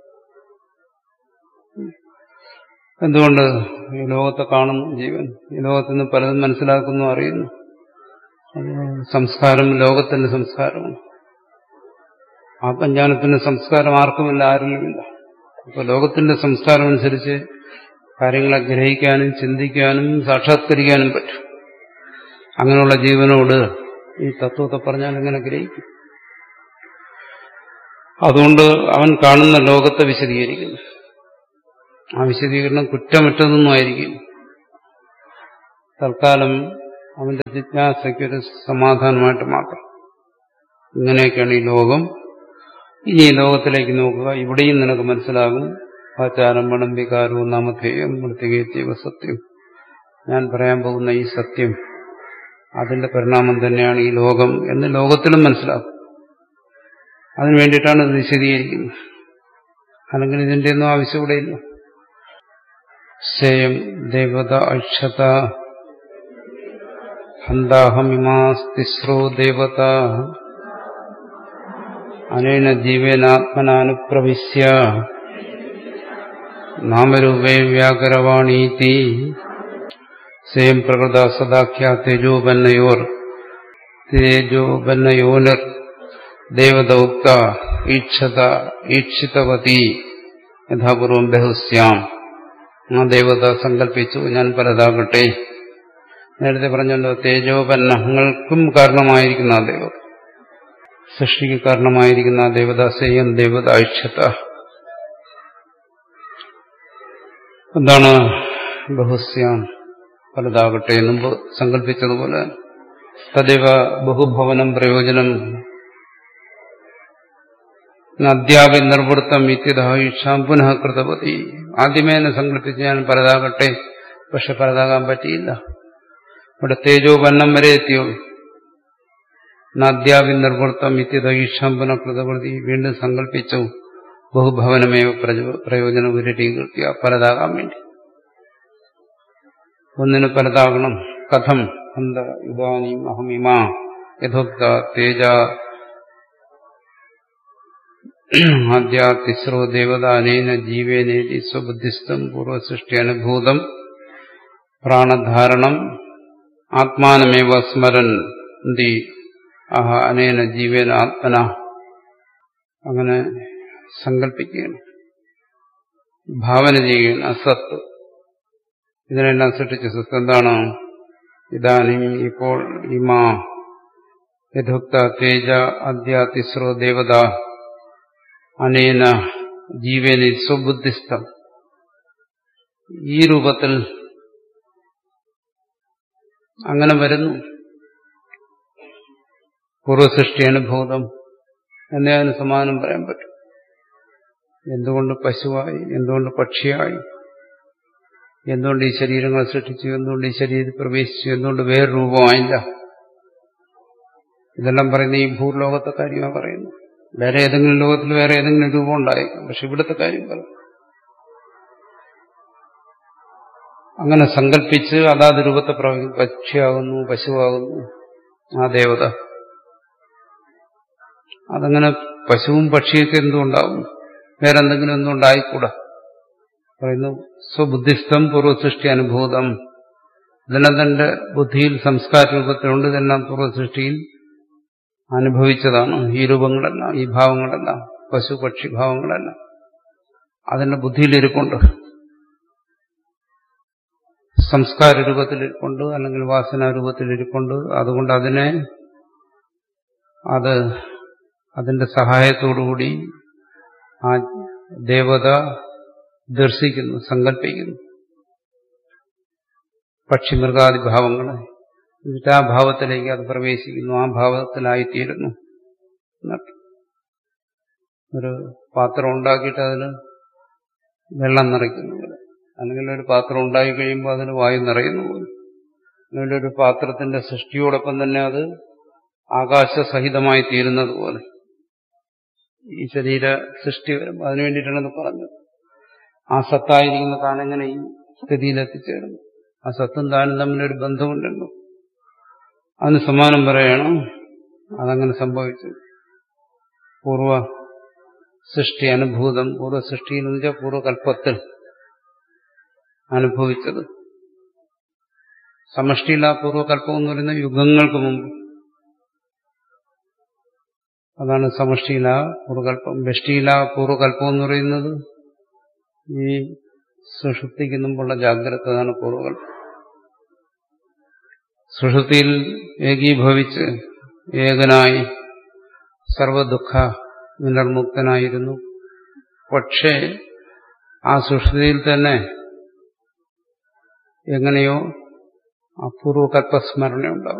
എന്തുകൊണ്ട്? ഈ ലോകത്തെ കാണുന്നു ജീവൻ, ഈ ലോകത്തിൽ നിന്ന് പലതും മനസ്സിലാക്കുന്നു, അറിയുന്നു. സംസ്കാരം ലോകത്തിന്റെ സംസ്കാരമാണ്. ആത്മജ്ഞാനത്തിന്റെ സംസ്കാരം ആർക്കുമില്ല, ആരിലുമില്ല. അപ്പൊ ലോകത്തിന്റെ സംസ്കാരം അനുസരിച്ച് കാര്യങ്ങളെ ഗ്രഹിക്കാനും ചിന്തിക്കാനും സാക്ഷാത്കരിക്കാനും പറ്റും. അങ്ങനെയുള്ള ജീവനോട് ഈ തത്വത്തെ പറഞ്ഞാൽ എങ്ങനെ ഗ്രഹിക്കും? അതുകൊണ്ട് അവൻ കാണുന്ന ലോകത്തെ വിശദീകരിക്കുന്നു. ആ വിശദീകരണം കുറ്റമറ്റതൊന്നും ആയിരിക്കും. തൽക്കാലം അവന്റെ ജിജ്ഞാസയ്ക്കൊരു സമാധാനമായിട്ട് മാത്രം. ഇങ്ങനെയൊക്കെയാണ് ഈ ലോകം. ഇനി ഈ ലോകത്തിലേക്ക് നോക്കുക, ഇവിടെയും നിനക്ക് മനസ്സിലാകും. ആചാരംഭണം വികാരവും നാമധേയം മൃത്തികേത്യവ സത്യം. ഞാൻ പറയാൻ പോകുന്ന ഈ സത്യം, അതിന്റെ പരിണാമം തന്നെയാണ് ഈ ലോകം എന്ന് ലോകത്തിലും മനസ്സിലാകും. അതിനു വേണ്ടിയിട്ടാണ് ഇത് വിശദീകരിക്കുന്നത്. അല്ലെങ്കിൽ ഇതിന്റെ ഒന്നും ആവശ്യം ഇവിടെയില്ല. സേയം ദേവത അക്ഷത ഹന്താഹമിമാസ്തിസ്രോ ദേവത അനേന ജീവേനാത്മനാനുപ്രവിശ്യ നാമരൂപേ വ്യാകരവാണീതി സേയം പ്രകൃത സദാഖ്യ തേജോബന്നയോർ ദേവത ഉക്ത ഈക്ഷിതവതി യഥാപൂർവം ബഹുസ്യാം. ആ ദേവത സങ്കല്പിച്ചു ഞാൻ പലതാകട്ടെ. നേരത്തെ പറഞ്ഞല്ലോ, തേജോപന്നങ്ങൾക്കും കാരണമായിരിക്കുന്ന ആ ദേവത, സൃഷ്ടിക്ക് കാരണമായിരിക്കുന്ന ആ ദേവത സേയം ദേവത ഐക്ഷത. എന്താണ് ബഹുസ്യാം? പലതാകട്ടെ. മുമ്പ് സങ്കല്പിച്ചതുപോലെ തദേവ ബഹുഭവനം പ്രയോജനം അദ്യാപി നിർവൃത്തം ഇത്യതായിഷാം പുനഃ കൃതപതി. ആദ്യമേ തന്നെ സങ്കല്പിച്ച് ഞാൻ പലതാകട്ടെ, പക്ഷെ പലതാകാൻ പറ്റിയില്ല. ഇവിടെ തേജോപന്നം വരെ എത്തിയുള്ളൂ. നാദ്യാപി നിർവൃത്തം ഇത്യതായിഷാം പുനഃ കൃതപതി. വീണ്ടും സങ്കല്പിച്ചു ബഹുഭവനമേവ പ്രയോജനം ഉരുട്ടീകൃത്യ, പലതാകാൻ വേണ്ടി. ഒന്നിന് പലതാകണം. കഥം അന്ത ഇദാനീം അഹമിമാ യഥോക്ത തേജ ആദ്യാ തിസ്രോ ദേവത അനേന ജീവേനേതി സ്വബുദ്ധിസ്ഥം പൂർവസൃഷ്ടി അനുഭൂതം പ്രാണധാരണം ആത്മാനമേവ സ്മരന്തി അഹ അനേന ജീവേന ആത്മന. അങ്ങനെ സങ്കല്പിക്കുകയാണ്, ഭാവന ചെയ്യുകയാണ്. അസത്ത്, ഇതിനെല്ലാം സൃഷ്ടിച്ച സത്ത് എന്താണ്? ഇതാനും ഇപ്പോൾ ഇമാ യഥോക്ത തേജ അദ്യ തിസ്രോ ദേവത അനേന ജീവേന സ്വബുദ്ധിസ്ഥം. ഈ രൂപത്തിൽ അങ്ങനെ വരുന്നു. പൂർവസൃഷ്ടി അനുഭൂതം എന്നേ അതിന് സമാനം പറയാൻ പറ്റും. എന്തുകൊണ്ട് പശുവായി, എന്തുകൊണ്ട് പക്ഷിയായി, എന്തുകൊണ്ട് ഈ ശരീരങ്ങളെ സൃഷ്ടിച്ചു, എന്തുകൊണ്ട് ഈ ശരീരത്തിൽ പ്രവേശിച്ചു, എന്തുകൊണ്ട് വേറെ രൂപമായില്ല, ഇതെല്ലാം പറയുന്ന ഈ ഭൂലോകത്തെ കാര്യമാണ് പറയുന്നത്. വേറെ ഏതെങ്കിലും ലോകത്തിൽ വേറെ ഏതെങ്കിലും രൂപം ഉണ്ടായേക്കാം, പക്ഷെ ഇവിടുത്തെ കാര്യം പറയും. അങ്ങനെ സങ്കല്പിച്ച് അതാത് രൂപത്തെ പക്ഷിയാകുന്നു, പശുവാകുന്നു ആ ദേവത. അതങ്ങനെ പശുവും പക്ഷിയൊക്കെ എന്തുകൊണ്ടാവും? വേറെന്തെങ്കിലും ഒന്നും ഉണ്ടായിക്കൂടാ. പറയുന്നു സ്വബുദ്ധിസ്ഥം പൂർവസൃഷ്ടി അനുഭൂതം. ഇതെല്ലാം തന്റെ ബുദ്ധിയിൽ സംസ്കാര രൂപത്തിലുണ്ട്. ഇതെല്ലാം പൂർവ്വസൃഷ്ടിയിൽ അനുഭവിച്ചതാണ്. ഈ രൂപങ്ങളെല്ലാം, ഈ ഭാവങ്ങളെല്ലാം, പശു പക്ഷി ഭാവങ്ങളെല്ലാം അതിന്റെ ബുദ്ധിയിലിരിപ്പുണ്ട്. സംസ്കാര രൂപത്തിലിരിപ്പുണ്ട്, അല്ലെങ്കിൽ വാസനാരൂപത്തിലിരിപ്പുണ്ട്. അതുകൊണ്ട് അതിന്റെ സഹായത്തോടുകൂടി ആ ദേവത ദർശിക്കുന്നു, സങ്കല്പിക്കുന്നു പക്ഷിമൃഗാദി ഭാവങ്ങളെ. എന്നിട്ട് ആ ഭാവത്തിലേക്ക് അത് പ്രവേശിക്കുന്നു, ആ ഭാവത്തിലായിത്തീരുന്നു. ഒരു പാത്രം ഉണ്ടാക്കിയിട്ട് അതിന് വെള്ളം നിറയ്ക്കുന്നു പോലെ, അല്ലെങ്കിൽ ഒരു പാത്രം ഉണ്ടായി കഴിയുമ്പോൾ അതിന് വായു നിറയുന്നു പോലെ, അല്ലെങ്കിൽ ഒരു പാത്രത്തിന്റെ സൃഷ്ടിയോടൊപ്പം തന്നെ അത് ആകാശസഹിതമായി തീരുന്നത് പോലെ ഈ ശരീര സൃഷ്ടി വരുമ്പോൾ അതിനു വേണ്ടിയിട്ടാണ് പറഞ്ഞത്. ആ സത്തായിരിക്കുന്ന താനെങ്ങനെ ഈ സ്ഥിതിയിലെത്തിച്ചേരുന്നു? ആ സത്തും താനും തമ്മിലൊരു ബന്ധമുണ്ടല്ലോ. അതിന് സമാനം പറയണം. അതങ്ങനെ സംഭവിച്ചു. പൂർവ സൃഷ്ടി അനുഭൂതം, പൂർവ്വസൃഷ്ടി എന്ന് വെച്ചാൽ പൂർവ്വകൽപ്പത്തിൽ അനുഭവിച്ചത്. സമഷ്ടിയില്ല പൂർവ്വകൽപ്പം എന്ന് പറയുന്ന യുഗങ്ങൾക്ക് മുമ്പ്. അതാണ് സമഷ്ടിയില പൂർവ്വകൽപ്പം. വ്യഷ്ടിയില പൂർവ്വകൽപ്പം എന്ന് പറയുന്നത് ഈ സുഷുപ്തിക്ക് മുമ്പുള്ള ജാഗ്രത. അതാണ് പൂർവ്വകൽപ്പം. സുഷുപ്തിയിൽ ഏകീഭവിച്ച് ഏകനായി സർവദുഃഖ വിനിർമുക്തനായിരുന്നു. പക്ഷേ ആ സുഷുപ്തിയിൽ തന്നെ എങ്ങനെയോ അപൂർവകൽപ്പസ്മരണ ഉണ്ടാവും.